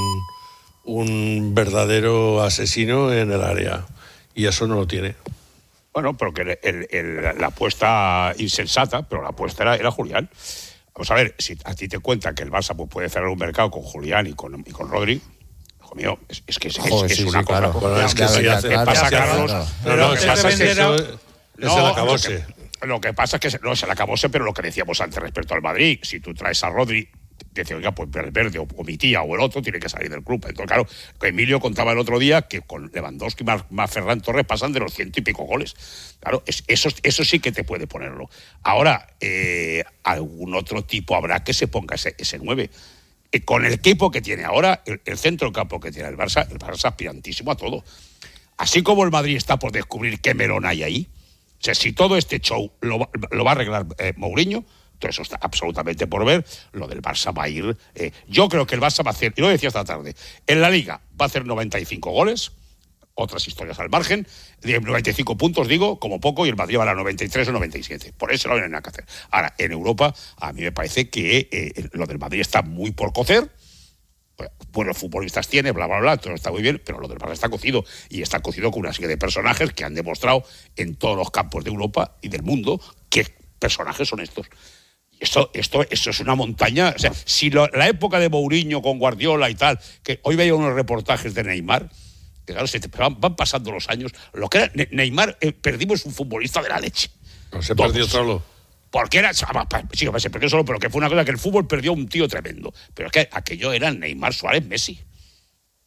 un verdadero asesino en el área, y eso no lo tiene. Bueno, pero que la apuesta insensata, pero la apuesta era Julián. Vamos a ver, si a ti te cuentan que el Barça puede cerrar un mercado con Julián y con Rodri, hijo mío, es que es una cosa. Claro. Bueno, es que ¿qué pasa, Carlos? No, ¿qué pasa? Es que eso es el acabose. Lo que pasa es que no es el acabose, pero lo que decíamos antes respecto al Madrid, si tú traes a Rodri, dice, oiga, pues el verde o mi tía o el otro tiene que salir del club. Entonces, claro, Emilio contaba el otro día que con Lewandowski más Ferran Torres pasan de los 100 y pico goles. Claro, eso sí que te puede ponerlo. Ahora, algún otro tipo habrá que se ponga ese 9. Con el equipo que tiene ahora, el centro del campo que tiene el Barça aspirantísimo a todo. Así como el Madrid está por descubrir qué melón hay ahí. O sea, si todo este show lo va a arreglar Mourinho, todo eso está absolutamente por ver. Lo del Barça va a ir. Yo creo que el Barça va a hacer, y lo decía esta tarde, en la Liga va a hacer 95 goles, otras historias al margen, de 95 puntos, digo, como poco, y el Madrid va a 93 o 97. Por eso no hay nada que hacer. Ahora, en Europa, a mí me parece que lo del Madrid está muy por cocer. Buenos futbolistas tiene, bla, bla, bla, todo está muy bien, pero lo del Barça está cocido, y está cocido con una serie de personajes que han demostrado en todos los campos de Europa y del mundo qué personajes son estos. Esto es una montaña. O sea, si la época de Mourinho con Guardiola y tal, que hoy veía unos reportajes de Neymar, que claro, van pasando los años, lo que era Neymar, perdimos un futbolista de la leche. No se perdió solo. Porque era, sí, se perdió solo, pero que fue una cosa que el fútbol perdió un tío tremendo. Pero es que aquello era Neymar, Suárez, Messi.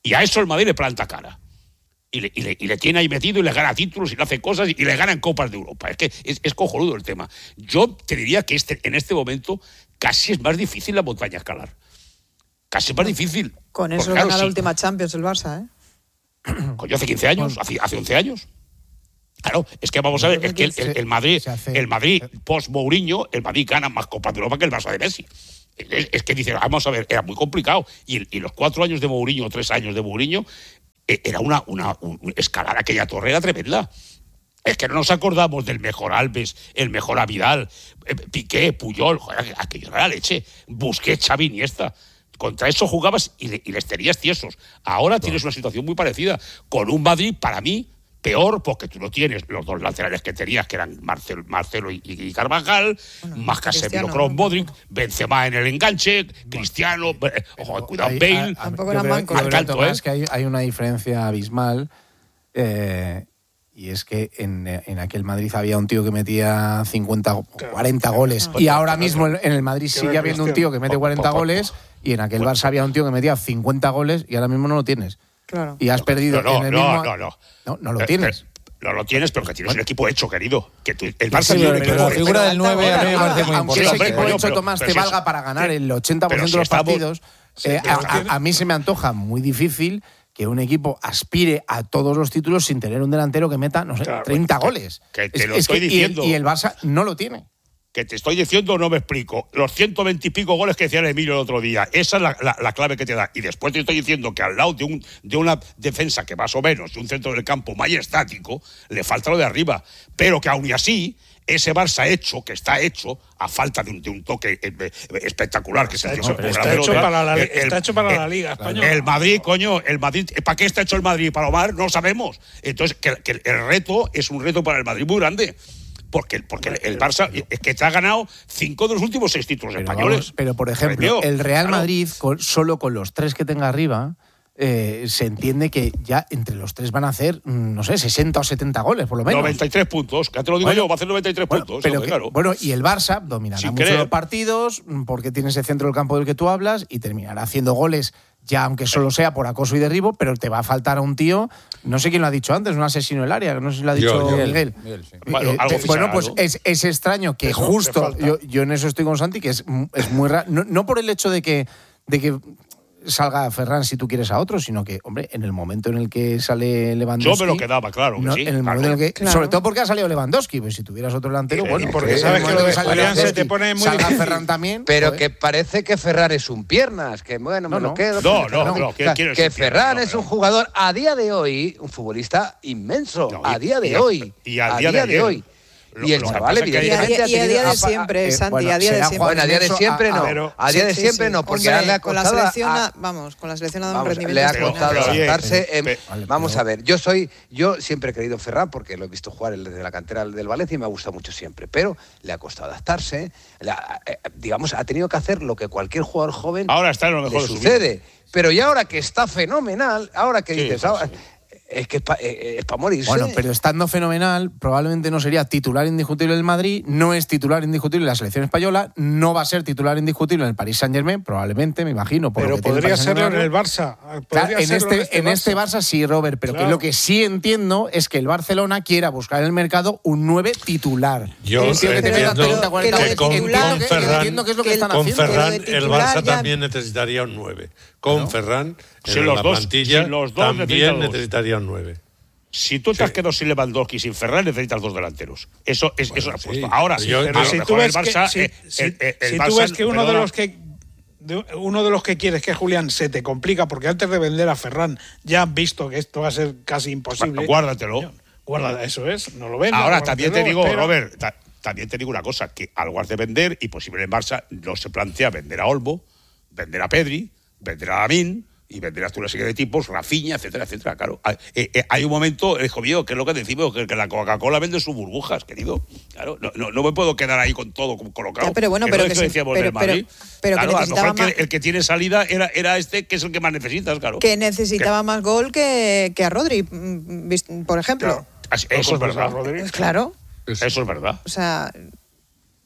Y a eso el Madrid le planta cara. Y le tiene ahí metido y le gana títulos y le hace cosas y le gana en Copas de Europa. Es que es cojonudo el tema. Yo te diría que en este momento casi es más difícil la montaña escalar. Casi es más difícil. Con eso gana la última Champions el Barça, ¿eh? Coño, hace 15 años, hace 11 años. Claro, es que vamos a ver, es que el Madrid post-Mourinho, el Madrid gana más Copas de Europa que el Barça de Messi. Es que dice, vamos a ver, era muy complicado. Y los 4 años de Mourinho, 3 años de Mourinho, era una escalar aquella torre era tremenda. Es que no nos acordamos del mejor Alves, el mejor Avidal, Piqué, Puyol, joder, aquello era la leche. Busquets, Xavi, Iniesta. Contra eso jugabas y les tenías tiesos. Ahora tienes una situación muy parecida, con un Madrid, para mí, peor, porque tú no tienes los 2 laterales que tenías, que eran Marcelo y Carvajal, más Casemiro, Kroos, Modric, Benzema en el enganche, Cristiano, cuidado, Bale. Es que hay una diferencia abismal, y es que en aquel Madrid había un tío que metía 50 o 40 goles, y ahora mismo en el Madrid sigue habiendo un tío que mete 40 goles, y en aquel Barça había un tío que metía 50 goles, y ahora mismo no lo tienes. Claro. Y has perdido en el mismo... No lo tienes. No lo tienes, pero que tienes un equipo hecho, querido. Que el Barça pero la figura del 9 a mí me parece muy aunque ese equipo hecho, Tomás, te valga para ganar el 80% de los partidos, a mí se me antoja muy difícil que un equipo aspire a todos los títulos sin tener un delantero que meta, no sé, 30 goles. Que te lo estoy diciendo. Y el Barça no lo tiene. Que te estoy diciendo, no me explico. Los 120 y pico goles que decía el Emilio el otro día, esa es la clave que te da. Y después te estoy diciendo que al lado de una defensa que más o menos, de un centro del campo más estático, le falta lo de arriba. Pero que aún y así, ese Barça que está hecho, a falta de un toque espectacular, que está hecho para la Liga Española. El Madrid, ¿para qué está hecho el Madrid? ¿Para Omar? No sabemos. Entonces, que el reto es un reto para el Madrid muy grande. Porque el Barça es que te ha ganado 5 de los últimos 6 títulos españoles. Pero, por ejemplo, el Real Madrid, solo con los 3 que tenga arriba, se entiende que ya entre los 3 van a hacer, no sé, 60 o 70 goles, por lo menos. 93 puntos, que ya te lo digo yo, va a hacer 93 puntos. Pero claro. Y el Barça dominará mucho los partidos, porque tiene ese centro del campo del que tú hablas, y terminará haciendo goles, ya aunque solo sea por acoso y derribo, pero te va a faltar a un tío, no sé quién lo ha dicho antes, un asesino del área, no sé si lo ha dicho Miguel. Sí. Bueno, pues es extraño que eso, justo, yo en eso estoy con Santi, que es muy raro, no por el hecho de que salga Ferran si tú quieres a otro, sino que, hombre, en el momento en el que sale Lewandowski... Yo me lo quedaba, claro, que sí. En el momento en el que, claro. Sobre todo porque ha salido Lewandowski, pues si tuvieras otro delantero, bueno... Y porque sabes que lo de Julián se te pone muy difícil. Ferran también... Pero que parece que Ferran es un piernas, que bueno, me lo quedo... No. Que Ferran es un jugador, a día de hoy, un futbolista inmenso, a día de hoy. Y a día de hoy. Y el chaval, evidentemente, y a día de siempre, Santi, a día de siempre. Bueno, a día de siempre no. A día de siempre no, porque ahora le ha costado... Con la selección ha dado un rendimiento. Le ha costado adaptarse. Vamos a ver, yo siempre he querido Ferran, porque lo he visto jugar desde la cantera del Valencia y me ha gustado mucho siempre, pero le ha costado adaptarse. Digamos, ha tenido que hacer lo que cualquier jugador joven ahora está en lo mejor le sucede. Pero ya ahora que está fenomenal, ahora que dices... Es que es para morirse. Bueno, pero estando fenomenal, probablemente no sería titular indiscutible del Madrid, no es titular indiscutible de la selección española, no va a ser titular indiscutible en el Paris Saint-Germain, probablemente, me imagino. Pero podría serlo en el Barça. Claro, en este Barça sí, Robert, pero claro, que lo que sí entiendo es que el Barcelona quiera buscar en el mercado un 9 titular. Yo entiendo que con Ferran el Barça también necesitaría un 9. Con Ferran en la plantilla también necesitaría un 9. Si tú te has quedado sin Lewandowski y sin Ferran, necesitas 2 delanteros. Eso es una apuesta. Ahora, si tú ves que uno de los que quieres que Julián se te complica, porque antes de vender a Ferran ya han visto que esto va a ser casi imposible. Bueno, guárdatelo. Eso es, no lo vendas. Ahora, también te digo, Robert, también te digo una cosa, que al lugar de vender, y posible en Barça, no se plantea vender a Olmo, vender a Pedri, vender a Lamine y venderás tú una serie de tipos, Rafinha, etcétera, etcétera. Claro, hay un momento, hijo mío, que es lo que decimos, que la Coca-Cola vende sus burbujas, querido. Claro, no me puedo quedar ahí con todo colocado. Ya, pero bueno, pero que decíamos del Madrid. Pero claro, que a lo mejor más... el que tiene salida era este, que es el que más necesitas, claro. Que necesitaba más gol que a Rodri, por ejemplo. Claro. Eso es verdad. Claro. Eso es verdad. O sea...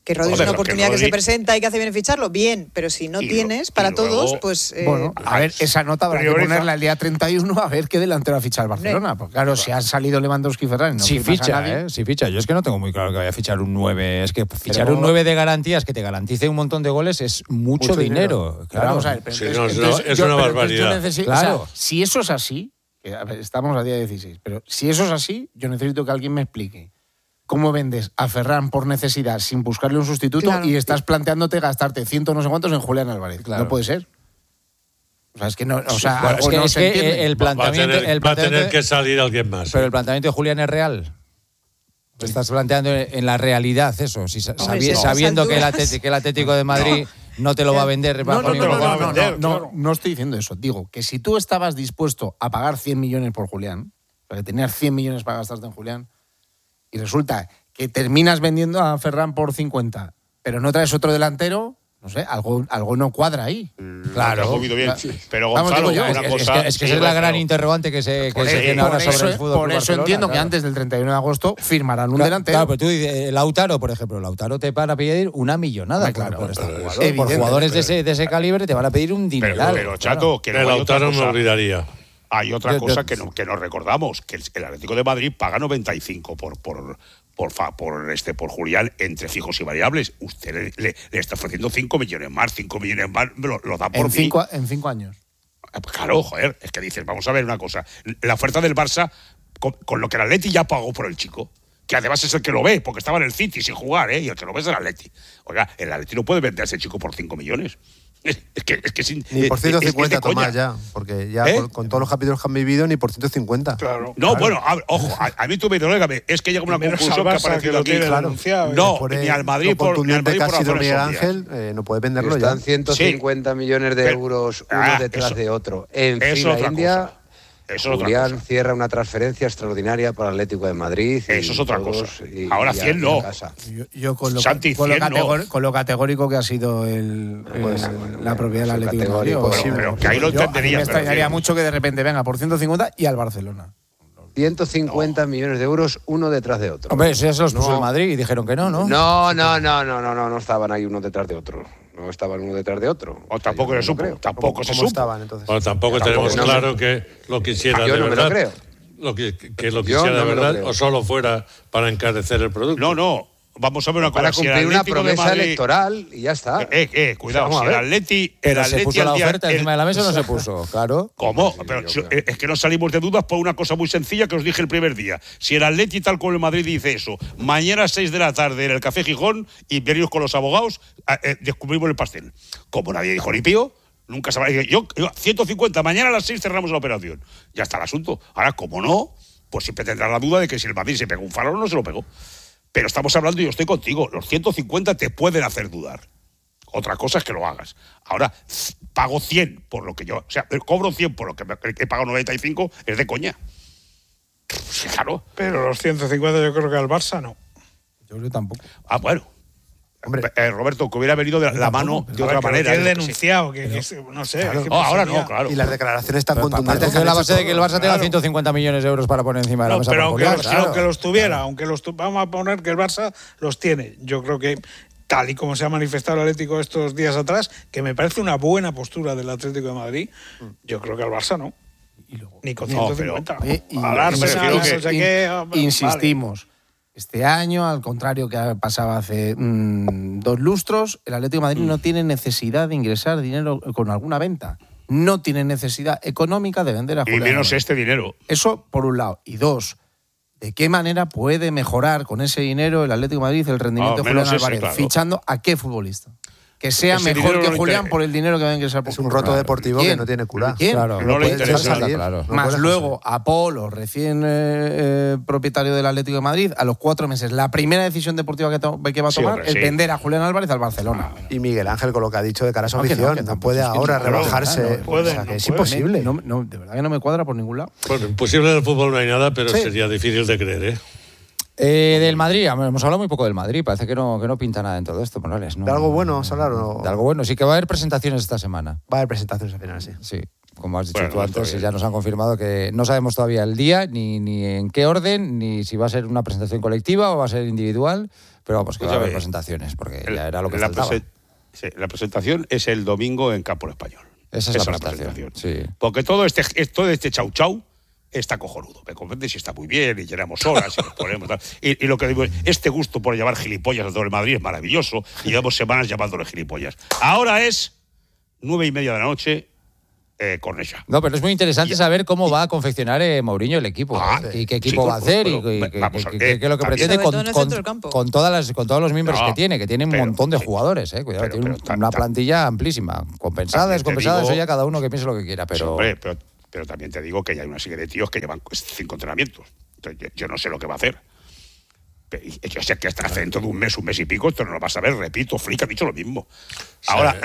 Que Rodri es una oportunidad que se presenta y que hace bien ficharlo, bien, pero si no tienes para todos, pues... Bueno, a ver, esa nota habrá que ponerla el día 31 a ver qué delantero ha fichado el Barcelona. Porque claro, si han salido Lewandowski y Ferran, no si ficha, si ficha. Yo es que no tengo muy claro que vaya a fichar un 9. Es que fichar un 9 de garantías que te garantice un montón de goles es mucho dinero. Claro, vamos a ver, es una barbaridad. Claro. O sea, si eso es así, que, a ver, estamos a día 16, pero si eso es así, yo necesito que alguien me explique cómo vendes a Ferran por necesidad sin buscarle un sustituto y estás planteándote gastarte 100 no sé cuántos en Julián Álvarez. Claro. No puede ser. O sea, es que no, o sea, bueno, es que, no es se que entiende. el planteamiento, va a tener que salir alguien más. Pero el planteamiento de Julián es real. Estás planteando en la realidad eso, sabiendo que el Atlético de Madrid no te lo va a vender. No estoy diciendo eso. Digo que si tú estabas dispuesto a pagar 100 millones por Julián, porque tenías 100 millones para gastarte en Julián, y resulta que terminas vendiendo a Ferran por 50, pero no traes otro delantero, no sé, algo no cuadra ahí. Claro. Bien. Pero Gonzalo, es que esa es la gran interrogante que se tiene ahora sobre el fútbol. Por eso entiendo que antes del 31 de agosto firmarán un delantero. Claro, pero tú dices, Lautaro, por ejemplo, Lautaro te van a pedir una millonada por este jugador. Por jugadores de ese calibre te van a pedir un dineral. Pero Chato, que el Lautaro me olvidaría. Hay otra cosa que nos recordamos, que el Atlético de Madrid paga 95 por Julián entre fijos y variables. Usted le está ofreciendo 5 millones más lo da por mí. En 5 años. Claro, joder, es que dices, vamos a ver una cosa. La oferta del Barça, con lo que el Atleti ya pagó por el chico, que además es el que lo ve, porque estaba en el City sin jugar, y el que lo ve es el Atleti. Oiga, el Atleti no puede vender a ese chico por 5 millones. Es que sin, ni por 150 Tomás ya, porque ya con todos los capítulos que han vivido ni por 150. Claro. No, bueno, ojo, a mí tú me digas, es que llega una conclusión que ha aparecido aquí. Claro. No, ni al Madrid por Miguel Ángel no puede venderlo. Están 150 millones de euros uno detrás de otro. En fila India. Julián cierra una transferencia extraordinaria para el Atlético de Madrid. Eso es otra cosa. Ahora 100 no. Yo con lo categórico que ha sido la propiedad del Atlético de Madrid. Pero que ahí lo entendería. Me extrañaría mucho que de repente venga por 150 y al Barcelona. 150 millones de euros uno detrás de otro. Hombre, eso los puso el Madrid y dijeron que no. No estaban ahí uno detrás de otro. No estaban uno detrás de otro. O tampoco se supo. Tampoco se supo. Estaban, entonces. Bueno, tampoco tenemos claro que lo quisiera de verdad. Yo no me lo creo. Que lo quisiera de verdad o solo fuera para encarecer el producto. No. Vamos a ver una cosa. Para cumplir una promesa electoral y ya está. Cuidado, si el Atleti... ¿Se puso la oferta encima de la mesa o no se puso? Claro. ¿Cómo? Pero es que no salimos de dudas por una cosa muy sencilla que os dije el primer día. Si el Atleti, tal como el Madrid, dice eso, mañana a 6 de la tarde en el Café Gijón y venimos con los abogados, descubrimos el pastel. Como nadie dijo ni pío, nunca se va a decir, yo 150, mañana a las 6 cerramos la operación. Ya está el asunto. Ahora, como no, pues siempre tendrá la duda de que si el Madrid se pegó un farol o no se lo pegó. Pero estamos hablando, y yo estoy contigo, los 150 te pueden hacer dudar. Otra cosa es que lo hagas. Ahora, pago 100 por lo que yo... O sea, cobro 100 por lo que he pagado 95, es de coña. Sí, claro. Pero los 150 yo creo que al Barça no. Yo creo tampoco. Bueno. Hombre, Roberto, que hubiera venido de la mano de otra manera. Que es denunciado, no sé. Claro. Ahora no, claro. Y las declaraciones están contundentes. La base de que el Barça tenga 150 millones de euros para poner encima de la mesa. Pero aunque los tuviera, vamos a poner que el Barça los tiene. Yo creo que, tal y como se ha manifestado el Atlético estos días atrás, que me parece una buena postura del Atlético de Madrid, yo creo que al Barça no. Ni con 150. Insistimos. Vale. Este año, al contrario que pasaba hace 2 lustros, el Atlético de Madrid no tiene necesidad de ingresar dinero con alguna venta. No tiene necesidad económica de vender a Julián. Y menos este dinero. Eso por un lado. Y 2, ¿de qué manera puede mejorar con ese dinero el Atlético de Madrid el rendimiento de Julián Álvarez? Claro. ¿Fichando a qué futbolista? Que sea ese mejor que Julián por el dinero que va a ingresar. Es un roto deportivo que no tiene cura. Claro, no le interesa. Claro. Más luego, Apolo, recién propietario del Atlético de Madrid, a los 4 meses, la primera decisión deportiva que va a tomar es vender a Julián Álvarez al Barcelona. Y Miguel Ángel, con lo que ha dicho de cara a su afición, no puede ahora rebajarse. O sea, que es imposible. No, de verdad que no me cuadra por ningún lado. Bueno, imposible en el fútbol no hay nada, pero sería difícil de creer, del Madrid, hemos hablado muy poco del Madrid, parece que no pinta nada en todo esto, Morales. ¿No? ¿De algo bueno vamos a hablar o no? De algo bueno, sí que va a haber presentaciones esta semana. Va a haber presentaciones al final, sí. Sí. como has dicho tú antes, ya nos han confirmado que no sabemos todavía el día, ni en qué orden, ni si va a ser una presentación colectiva o va a ser individual, pero vamos, que va a haber presentaciones, porque ya era lo que faltaba. La presentación es el domingo en Campo Español. Esa es la presentación. Sí. Porque todo este chau está cojonudo. ¿Me comprendes? Y está muy bien, y llenamos horas, y nos ponemos tal. Y lo que digo es, este gusto por llamar gilipollas a todo el Madrid es maravilloso, y llevamos semanas llamándole gilipollas. Ahora es 9:30 de la noche, Cornellà. No, pero es muy interesante saber cómo va a confeccionar Mourinho el equipo, y qué equipo va a hacer, y qué es lo que pretende con todos los miembros que tiene un montón de jugadores. Cuidado, tiene una plantilla amplísima, compensada, descompensada, eso ya cada uno que piense lo que quiera. Pero también te digo que ya hay una serie de tíos que llevan 5 entrenamientos. Entonces, yo no sé lo que va a hacer. Yo sé que hasta dentro de un mes y pico, esto no lo vas a ver, repito, Flick ha dicho lo mismo. Ahora,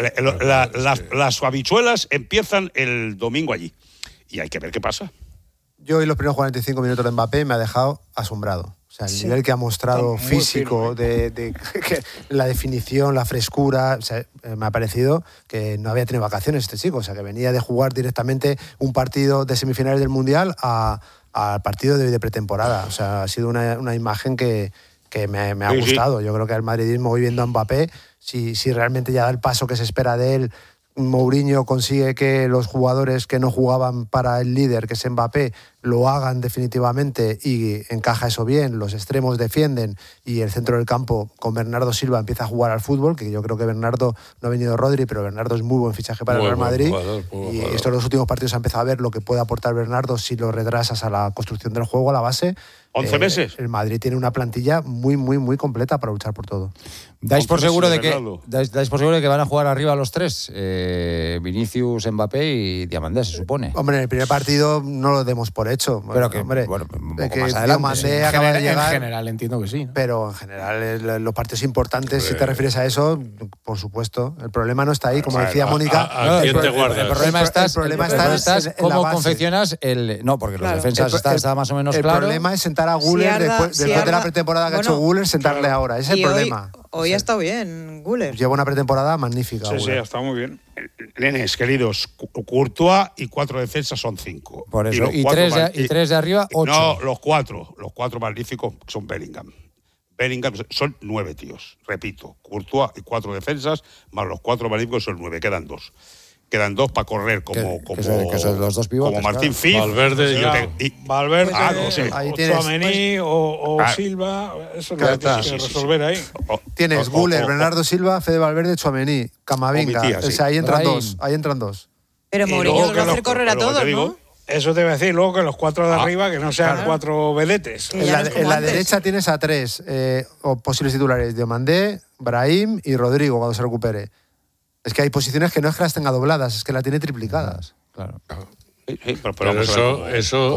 las habichuelas empiezan el domingo allí. Y hay que ver qué pasa. Yo en los primeros 45 minutos de Mbappé me ha dejado asombrado. O sea, el nivel que ha mostrado físico, de la definición, la frescura, o sea, me ha parecido que no había tenido vacaciones este chico. O sea, que venía de jugar directamente un partido de semifinales del Mundial al partido de pretemporada. O sea, ha sido una imagen que me ha gustado. Yo creo que el madridismo, hoy viendo a Mbappé, si realmente ya da el paso que se espera de él, Mourinho consigue que los jugadores que no jugaban para el líder, que es Mbappé, lo hagan definitivamente y encaja eso bien, los extremos defienden y el centro del campo con Bernardo Silva empieza a jugar al fútbol, que yo creo que Bernardo, no ha venido Rodri, pero Bernardo es muy buen fichaje para el Real Madrid, y estos los últimos partidos ha empezado a ver lo que puede aportar Bernardo si lo retrasas a la construcción del juego, a la base. 11 meses. El Madrid tiene una plantilla muy, muy, muy completa para luchar por todo. ¿Dais por seguro de que van a jugar arriba los tres? Vinicius, Mbappé y Diamandé, se supone. Hombre, en el primer partido no lo demos por hecho. Pero que, hombre, un poco que más adelante. Diamandé acaba de llegar. En general entiendo que sí, ¿no? Pero en general los partidos importantes, si te refieres a eso, por supuesto. El problema no está ahí, como decía Mónica. El problema está en cómo confeccionas el... No, porque los defensas está más o menos claro. El problema es sentar a Güler después de la pretemporada que ha hecho Güler, sentarle ahora. Ese es el problema. Hoy ha estado bien, Güler. Lleva una pretemporada magnífica. Sí, ha estado muy bien. Nenes, queridos, Courtois y 4 defensas son 5. Por eso, y 3 de arriba, 8. No, los 4 magníficos son Bellingham. Bellingham son 9 tíos, repito. Courtois y 4 defensas, más los 4 magníficos son 9, quedan 2. Quedan 2 para correr como son los dos pivotes, como Martín Fitz. Valverde, Tchouaméni o Silva, eso es lo que tienes que resolver ahí. Tienes Güler, Bernardo Silva, Fede Valverde, Tchouaméni, Camavinga. O sea, ahí entran dos. Pero Mourinho va a hacer correr a todos, ¿no? Eso te voy a decir, luego que los 4 de arriba, que no sean 4 vedetes. En la derecha tienes a 3 posibles titulares: Diomandé, Brahim y Rodrigo, cuando se recupere. Es que hay posiciones que no es que las tenga dobladas, es que la tiene triplicadas. Claro. Pero eso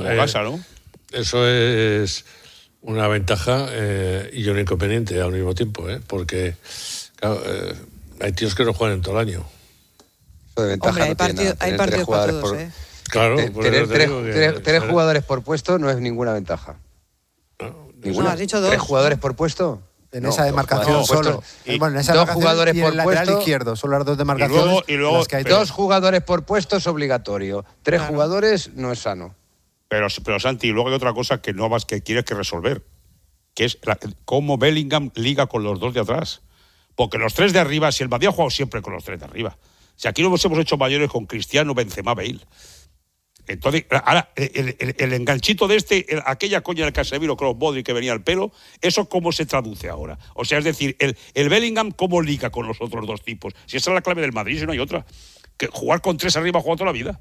es una ventaja y un inconveniente al mismo tiempo, porque claro, hay tíos que no juegan en todo el año. Hombre, hay partidos para todos, Claro, tener jugadores por puesto no es ninguna ventaja. No, has dicho 2. 3 jugadores por puesto. En esa demarcación solo. Bueno, en esa 2 jugadores por puesto. Lateral izquierdo, solo las 2 demarcaciones. Y luego las que hay 2 jugadores por puesto es obligatorio. 3 jugadores no es sano. Pero Santi, luego hay otra cosa que que quieres que resolver, que es cómo Bellingham liga con los 2 de atrás. Porque los 3 de arriba, si el Madrid ha jugado siempre con los 3 de arriba. Si aquí nos hemos hecho mayores con Cristiano, Benzema, Bale. Entonces, ahora, el enganchito de aquella coña del Casemiro, crossbody que venía al pelo, ¿eso cómo se traduce ahora? O sea, es decir, el Bellingham, ¿cómo liga con los otros 2 tipos? Si esa es la clave del Madrid, si no hay otra. Que jugar con 3 arriba ha jugado toda la vida.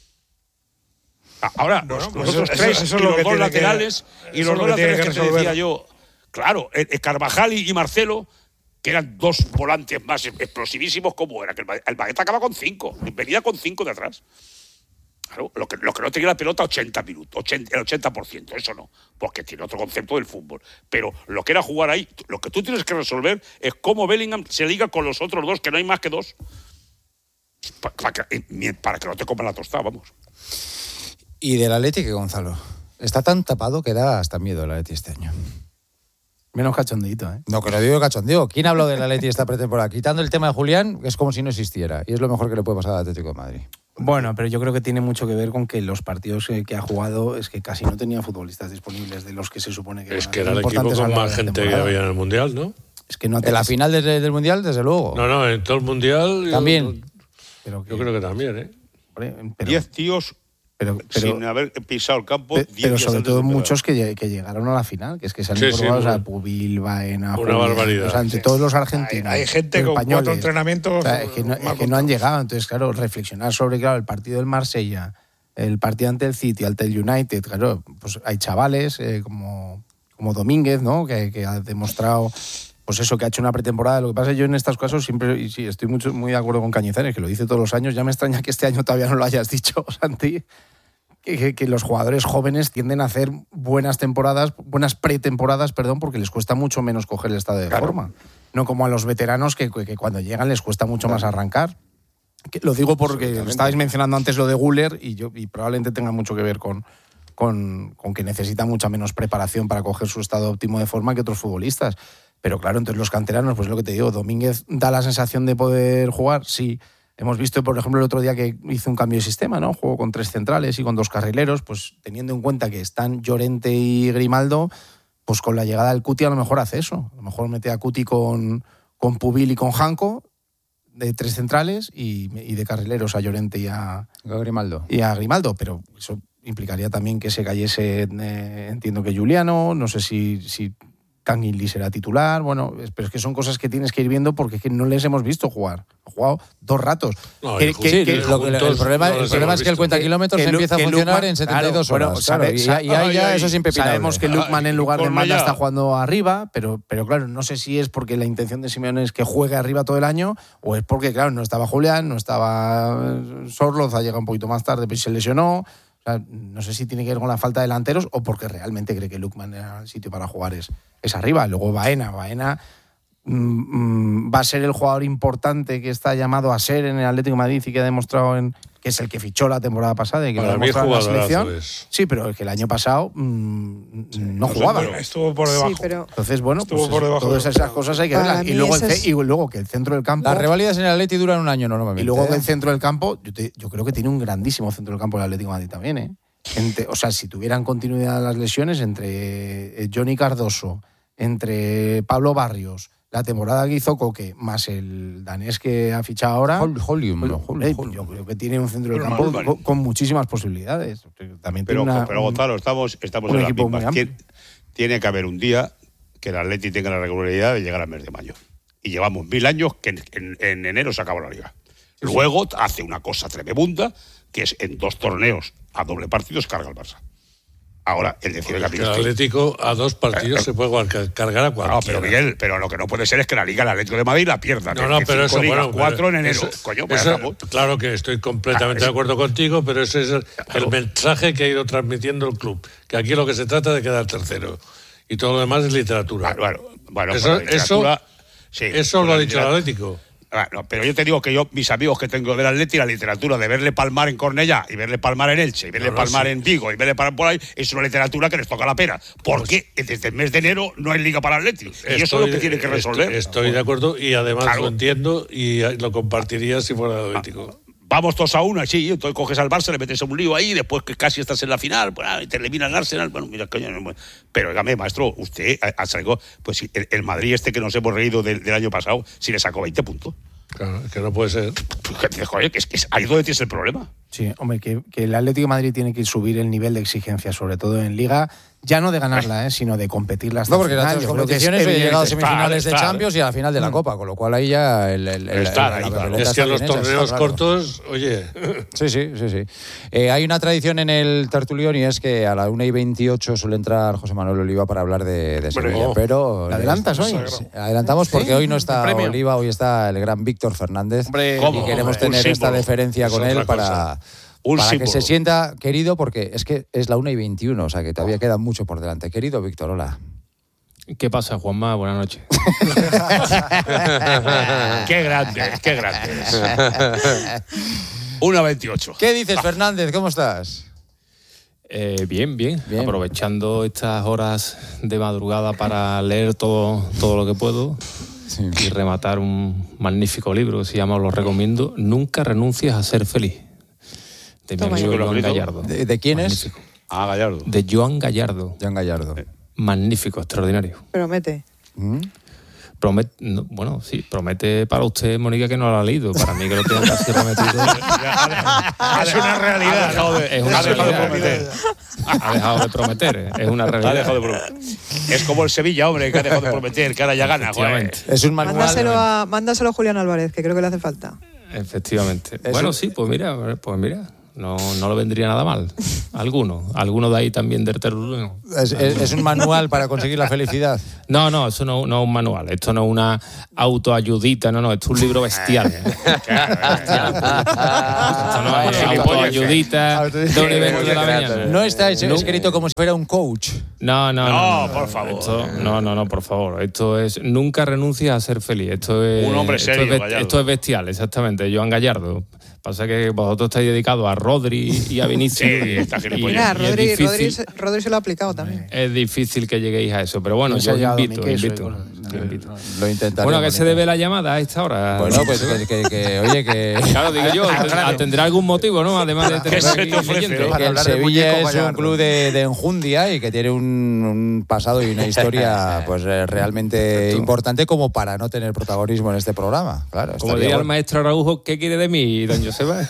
Ahora, los otros 3 y los 2 laterales, y los 2 laterales que te decía yo, claro, Carvajal y Marcelo, que eran 2 volantes más explosivísimos, ¿cómo era? Que el Madrid acaba con 5, venía con 5 de atrás. Claro, lo que no tenía la pelota 80 minutos, el 80%, eso no, porque tiene otro concepto del fútbol. Pero lo que era jugar ahí, lo que tú tienes que resolver es cómo Bellingham se liga con los otros 2, que no hay más que 2, para que no te coman la tostada, vamos. Y del Atleti, que Gonzalo, está tan tapado que da hasta miedo el Atleti este año. Menos cachondeito, ¿eh? No, que lo digo cachondeo. ¿Quién ha hablado del Atleti esta pretemporada? Quitando el tema de Julián, es como si no existiera. Y es lo mejor que le puede pasar al Atlético de Madrid. Bueno, pero yo creo que tiene mucho que ver con que los partidos que ha jugado es que casi no tenía futbolistas disponibles de los que se supone que es que era el equipo con más gente que había en el Mundial, ¿no? Es que no en la final del Mundial, desde luego. No, en todo el Mundial... También. Yo creo que también, ¿eh? 10 tíos sin haber pisado el campo. Pero sobre todo muchos que llegaron a la final, que es que se han incorporado, o sea, Pubil, Baena, una barbaridad. O sea, entre todos los argentinos. Hay gente con 4 entrenamientos. O sea, es que no han llegado. Entonces, claro, reflexionar sobre el partido del Marsella, el partido ante el City, ante el United, claro, pues hay chavales como Domínguez, ¿no? Que ha demostrado, pues eso, que ha hecho una pretemporada. Lo que pasa es que yo en estos casos siempre, y sí, estoy muy de acuerdo con Cañizares, que lo dice todos los años. Ya me extraña que este año todavía no lo hayas dicho, Santi. Que los jugadores jóvenes tienden a hacer buenas pretemporadas, porque les cuesta mucho menos coger el estado de forma. No como a los veteranos que cuando llegan les cuesta mucho más arrancar. Lo digo porque estabais mencionando antes lo de Güler y probablemente tenga mucho que ver con que necesita mucha menos preparación para coger su estado óptimo de forma que otros futbolistas. Pero claro, entonces los canteranos, pues lo que te digo, Domínguez da la sensación de poder jugar, sí. Hemos visto, por ejemplo, el otro día que hizo un cambio de sistema, ¿no? Jugó con 3 centrales y con 2 carrileros, pues teniendo en cuenta que están Llorente y Grimaldo, pues con la llegada del Cuti a lo mejor hace eso. A lo mejor mete a Cuti con Pubil y con Janko, de 3 centrales, y de carrileros a Llorente y a Grimaldo. Pero eso implicaría también que se cayese, entiendo que Juliano, no sé si Canguilí será titular, bueno, pero es que son cosas que tienes que ir viendo porque es que no les hemos visto jugar. Ha jugado 2 ratos. No, el problema es que el cuenta kilómetros empieza a funcionar en 72 horas. Y ahí ya eso es impepinable. Sabemos que Lukman en lugar de Manda está jugando arriba, pero claro, no sé si es porque la intención de Simeone es que juegue arriba todo el año o es porque, claro, no estaba Julián, no estaba Sorloz, ha llegado un poquito más tarde, pero se lesionó. O sea, no sé si tiene que ver con la falta de delanteros o porque realmente cree que Lukman era el sitio para jugar es arriba. Luego Baena va a ser el jugador importante que está llamado a ser en el Atlético de Madrid y que ha demostrado que es el que fichó la temporada pasada y que lo ha demostrado en la selección. Sí, pero es que el año pasado no jugaba. Estuvo por debajo. Sí, pero entonces, bueno, pues todas esas cosas hay que verlas. Y luego que el centro del campo... Las revalidas en el Atleti duran un año normalmente. Y luego que el centro del campo, yo creo que tiene un grandísimo centro del campo el Atlético de Madrid también, ¿eh? O sea, si tuvieran continuidad las lesiones entre Johnny Cardoso, entre Pablo Barrios, la temporada que hizo Coque, más el danés que ha fichado ahora, yo creo que tiene un centro del campo con muchísimas posibilidades. También pero Gonzalo, estamos en la misma. Tiene que haber un día que el Atleti tenga la regularidad de llegar al mes de mayo. Y llevamos 1000 años que en enero se acabó la liga. Luego hace una cosa tremenda, que es en 2 torneos a doble partido se carga el Barça. Ahora, el decir el Atlético a 2 partidos se puede cargar a 4. No, pero Miguel, lo que no puede ser es que la Liga del Atlético de Madrid la pierda. No, pero eso, 4 en enero. Claro que estoy completamente de acuerdo contigo, pero ese es el mensaje que ha ido transmitiendo el club. Que aquí lo que se trata es de quedar tercero. Y todo lo demás es literatura. Bueno, eso lo ha dicho el Atlético. No, pero yo te digo que mis amigos que tengo del Atleti, la literatura de verle palmar en Cornellá y verle palmar en Elche y verle palmar en Vigo y verle palmar por ahí, es una literatura que les toca la pena. Porque desde el mes de enero no hay liga para el Atleti. Y eso es lo que tiene que resolver. Estoy de acuerdo y además lo entiendo y lo compartiría si fuera el Atlético. Vamos todos a una, sí, entonces coges al Barça, le metes a un lío ahí, después que casi estás en la final, y te elimina el Arsenal, bueno, mira, coño, pero dígame, maestro, usted ha sacado, pues el Madrid que nos hemos reído del año pasado, si le sacó 20 puntos. Claro, es que no puede ser. Joder, es ahí donde tienes el problema. Sí, hombre, que el Atlético de Madrid tiene que subir el nivel de exigencia, sobre todo en Liga, ya no de ganarla, sino de competirla hasta el final. No, porque en las competiciones he llegado a semifinales de Champions y a la final de la Copa, con lo cual ahí ya es que los torneos cortos, oye... Sí. Hay una tradición en el tertulión y es que a la 1:28 suele entrar José Manuel Oliva para hablar de Sevilla, pero... ¿Te adelantas hoy? Adelantamos porque hoy no está Oliva, hoy está el gran Víctor Fernández y queremos tener esta deferencia con él para que se sienta querido, porque es que es la 1:21, o sea que todavía queda mucho por delante. Querido Víctor, hola. ¿Qué pasa, Juanma? Buenas noches. Qué grande. 1:28. ¿Qué dices, Fernández? ¿Cómo estás? Bien. Aprovechando estas horas de madrugada para leer todo lo que puedo y rematar un magnífico libro que se llama, os lo recomiendo, Nunca renuncies a ser feliz, de mi amigo Joan Gallardo. ¿De quién es? Gallardo. De Joan Gallardo. Magnífico, extraordinario. Promete. Promete para usted, Mónica, que no lo ha leído. Para mí, que lo tengo casi prometido. Es una realidad. Ha dejado de prometer. Es una realidad. Es como el Sevilla, hombre, que ha dejado de prometer, que ahora ya gana. Es un manual. Mándaselo a Julián Álvarez, que creo que le hace falta. Efectivamente. Bueno, sí, pues mira. No le vendría nada mal. Alguno de ahí también del terreno. ¿Es un manual para conseguir la felicidad? No, eso no es un manual. Esto no es una autoayudita, no, esto es un libro bestial. Esto no es autoayudita de un evento de la mañana. No está escrito como si fuera un coach. No, por favor. No, por favor. Esto es Nunca renuncies a ser feliz. Esto es un hombre serio, esto es bestial, exactamente. Joan Gallardo. Pasa que vosotros estáis dedicados a Rodri y a Vinicius. Mira, Rodri se lo ha aplicado también. Es difícil que lleguéis a eso, pero bueno, yo invito. Lo intentaré. Bueno, ¿a qué se debe la llamada a esta hora? Bueno, pues que Claro, digo yo, tendrá algún motivo, ¿no? Además de tener que el Sevilla es un club de enjundia y que tiene un pasado y una historia pues realmente importante como para no tener protagonismo en este programa. Claro, como diría el maestro Araujo, ¿qué quiere de mí, don Joseba?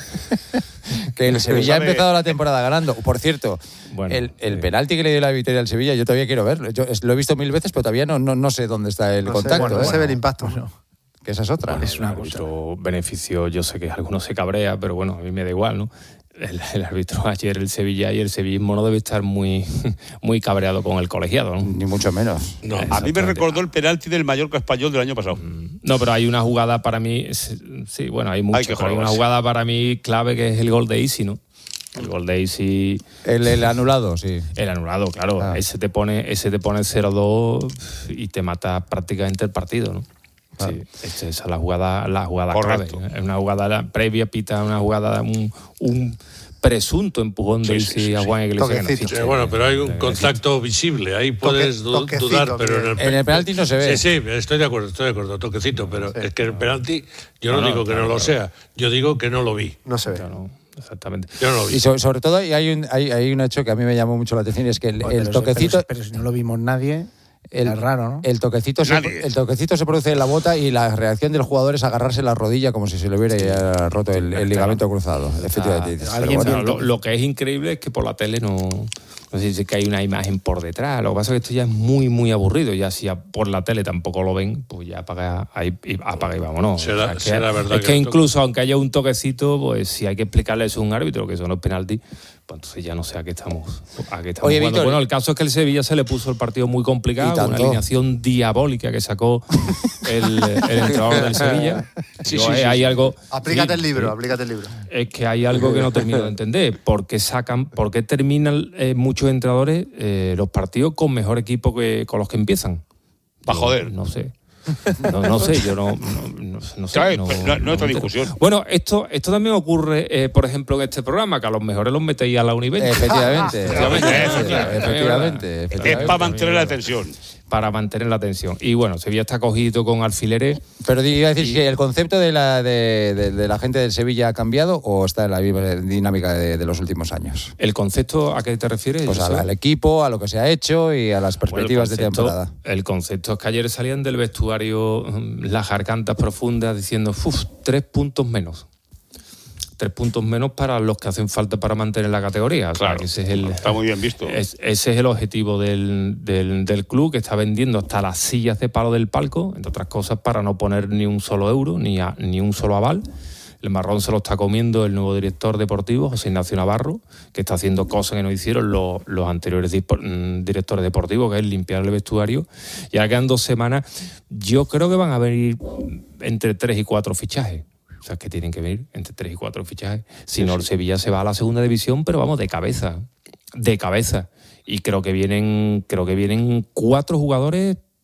Que el Sevilla ha empezado la temporada ganando. Por cierto, el penalti que le dio la victoria al Sevilla, yo todavía quiero verlo. Yo lo he visto 1000 veces, pero todavía no sé dónde está el contacto. No se ve el impacto. Que esa es otra. Es una cosa. Beneficio, yo sé que algunos se cabrea, pero bueno, a mí me da igual, ¿no? El árbitro ayer, el Sevilla, y el sevillismo no debe estar muy cabreado con el colegiado, ¿no? Ni mucho menos. No, a mí me recordó el penalti del Mallorca Español del año pasado. No, pero hay una jugada para mí, sí, bueno, hay muchas, pero hay una jugada para mí clave que es el gol de Isi, ¿no? El gol de Isi. El anulado, sí. El anulado, claro. Ese te pone 0-2 y te mata prácticamente el partido, ¿no? Sí, esa es la jugada correcto. Clave. Es una jugada previa, pita una jugada, un presunto empujón de Isi a Juan Iglesias. Bueno, pero hay un contacto visible, ahí puedes dudar, pero en el penalti no se ve. Sí, estoy de acuerdo, toquecito, pero es que el penalti, yo no digo que no lo sea, yo digo que no lo vi. No se ve. Exactamente. Yo no lo vi. Y sobre todo hay un hecho que a mí me llamó mucho la atención, y es que el toquecito... Pero si no lo vimos nadie... Es raro, ¿no? El toquecito se produce en la bota y la reacción del jugador es agarrarse la rodilla como si se le hubiera roto el ligamento cruzado. Efectivamente. Lo que es increíble es que por la tele no sé si que hay una imagen por detrás. Lo que pasa es que esto ya es muy, muy aburrido. Ya si por la tele tampoco lo ven, pues ya apaga y vámonos. Será verdad. Es que incluso aunque haya un toquecito, pues si hay que explicarle eso a un árbitro, que son los penaltis, pues entonces ya no sé a qué estamos Oye, jugando. Víctor, bueno, el caso es que el Sevilla se le puso el partido muy complicado, una alineación diabólica que sacó el entrenador del Sevilla. Hay algo. Aplícate el libro. Es que hay algo que no termino de entender. ¿Por qué terminan muchos entrenadores los partidos con mejor equipo que con los que empiezan? Para joder. No sé. No sé, yo no sé. No es discusión. Bueno, esto también ocurre, por ejemplo, en este programa, que a los mejores los metéis a la Univen. Efectivamente. Es para mantener la tensión. Para mantener la tensión. Y bueno, Sevilla está cogido con alfileres. Pero iba a decir que el concepto de la gente del Sevilla ha cambiado o está en la misma dinámica de los últimos años. ¿El concepto a qué te refieres? Pues al equipo, a lo que se ha hecho y a las perspectivas de temporada. El concepto es que ayer salían del vestuario las gargantas profundas diciendo 3 puntos menos. 3 puntos menos para los que hacen falta para mantener la categoría. Claro, o sea, que está muy bien visto. Ese es el objetivo del club, que está vendiendo hasta las sillas de palo del palco, entre otras cosas, para no poner ni un solo euro, ni un solo aval. El marrón se lo está comiendo el nuevo director deportivo, José Ignacio Navarro, que está haciendo cosas que no hicieron los anteriores directores deportivos, que es limpiar el vestuario. Y ahora quedan 2 semanas. Yo creo que van a venir entre 3 y 4 fichajes. O sea, que tienen que venir entre 3 y 4 fichajes. Si no, el Sevilla se va a la segunda división, pero vamos, de cabeza. Y creo que vienen 4 jugadores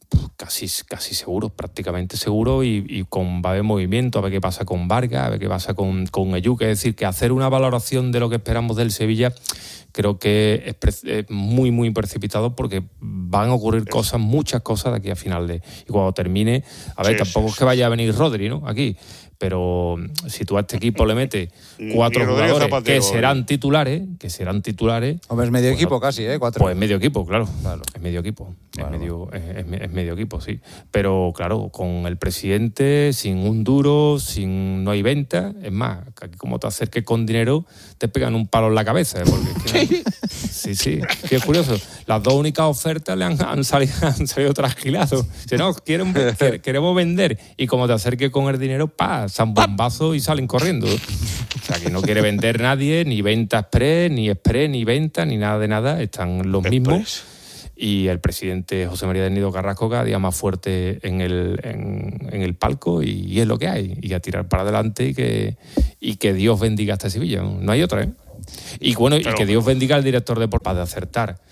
casi seguro, prácticamente seguro, y va a haber movimiento, a ver qué pasa con Vargas, a ver qué pasa con Ejuke. Es decir, que hacer una valoración de lo que esperamos del Sevilla creo que es muy, muy precipitado, porque van a ocurrir muchas cosas de aquí a final de... Y cuando termine, tampoco es que vaya a venir Rodri, ¿no? Aquí. Pero si tú a este equipo le metes 4 jugadores que serán titulares... Hombre, es medio equipo casi, ¿eh? 4. Pues es medio equipo, claro. Es medio equipo. Claro. Es medio equipo, sí. Pero claro, con el presidente, sin un duro, no hay venta. Es más, como te acerques con dinero, te pegan un palo en la cabeza. Porque sí, es curioso. Las 2 únicas ofertas le han salido trasquilados. Dice, no, queremos vender. Y como te acerques con el dinero, san bombazo y salen corriendo. O sea, que no quiere vender nadie, ni venta express, ni venta, ni nada de nada. Están los mismos. Y el presidente José María del Nido Carrasco cada día más fuerte en el palco, y es lo que hay. Y a tirar para adelante, y que Dios bendiga a este Sevilla. No hay otra, ¿eh? Y bueno, y que Dios bendiga al director deportivo de acertar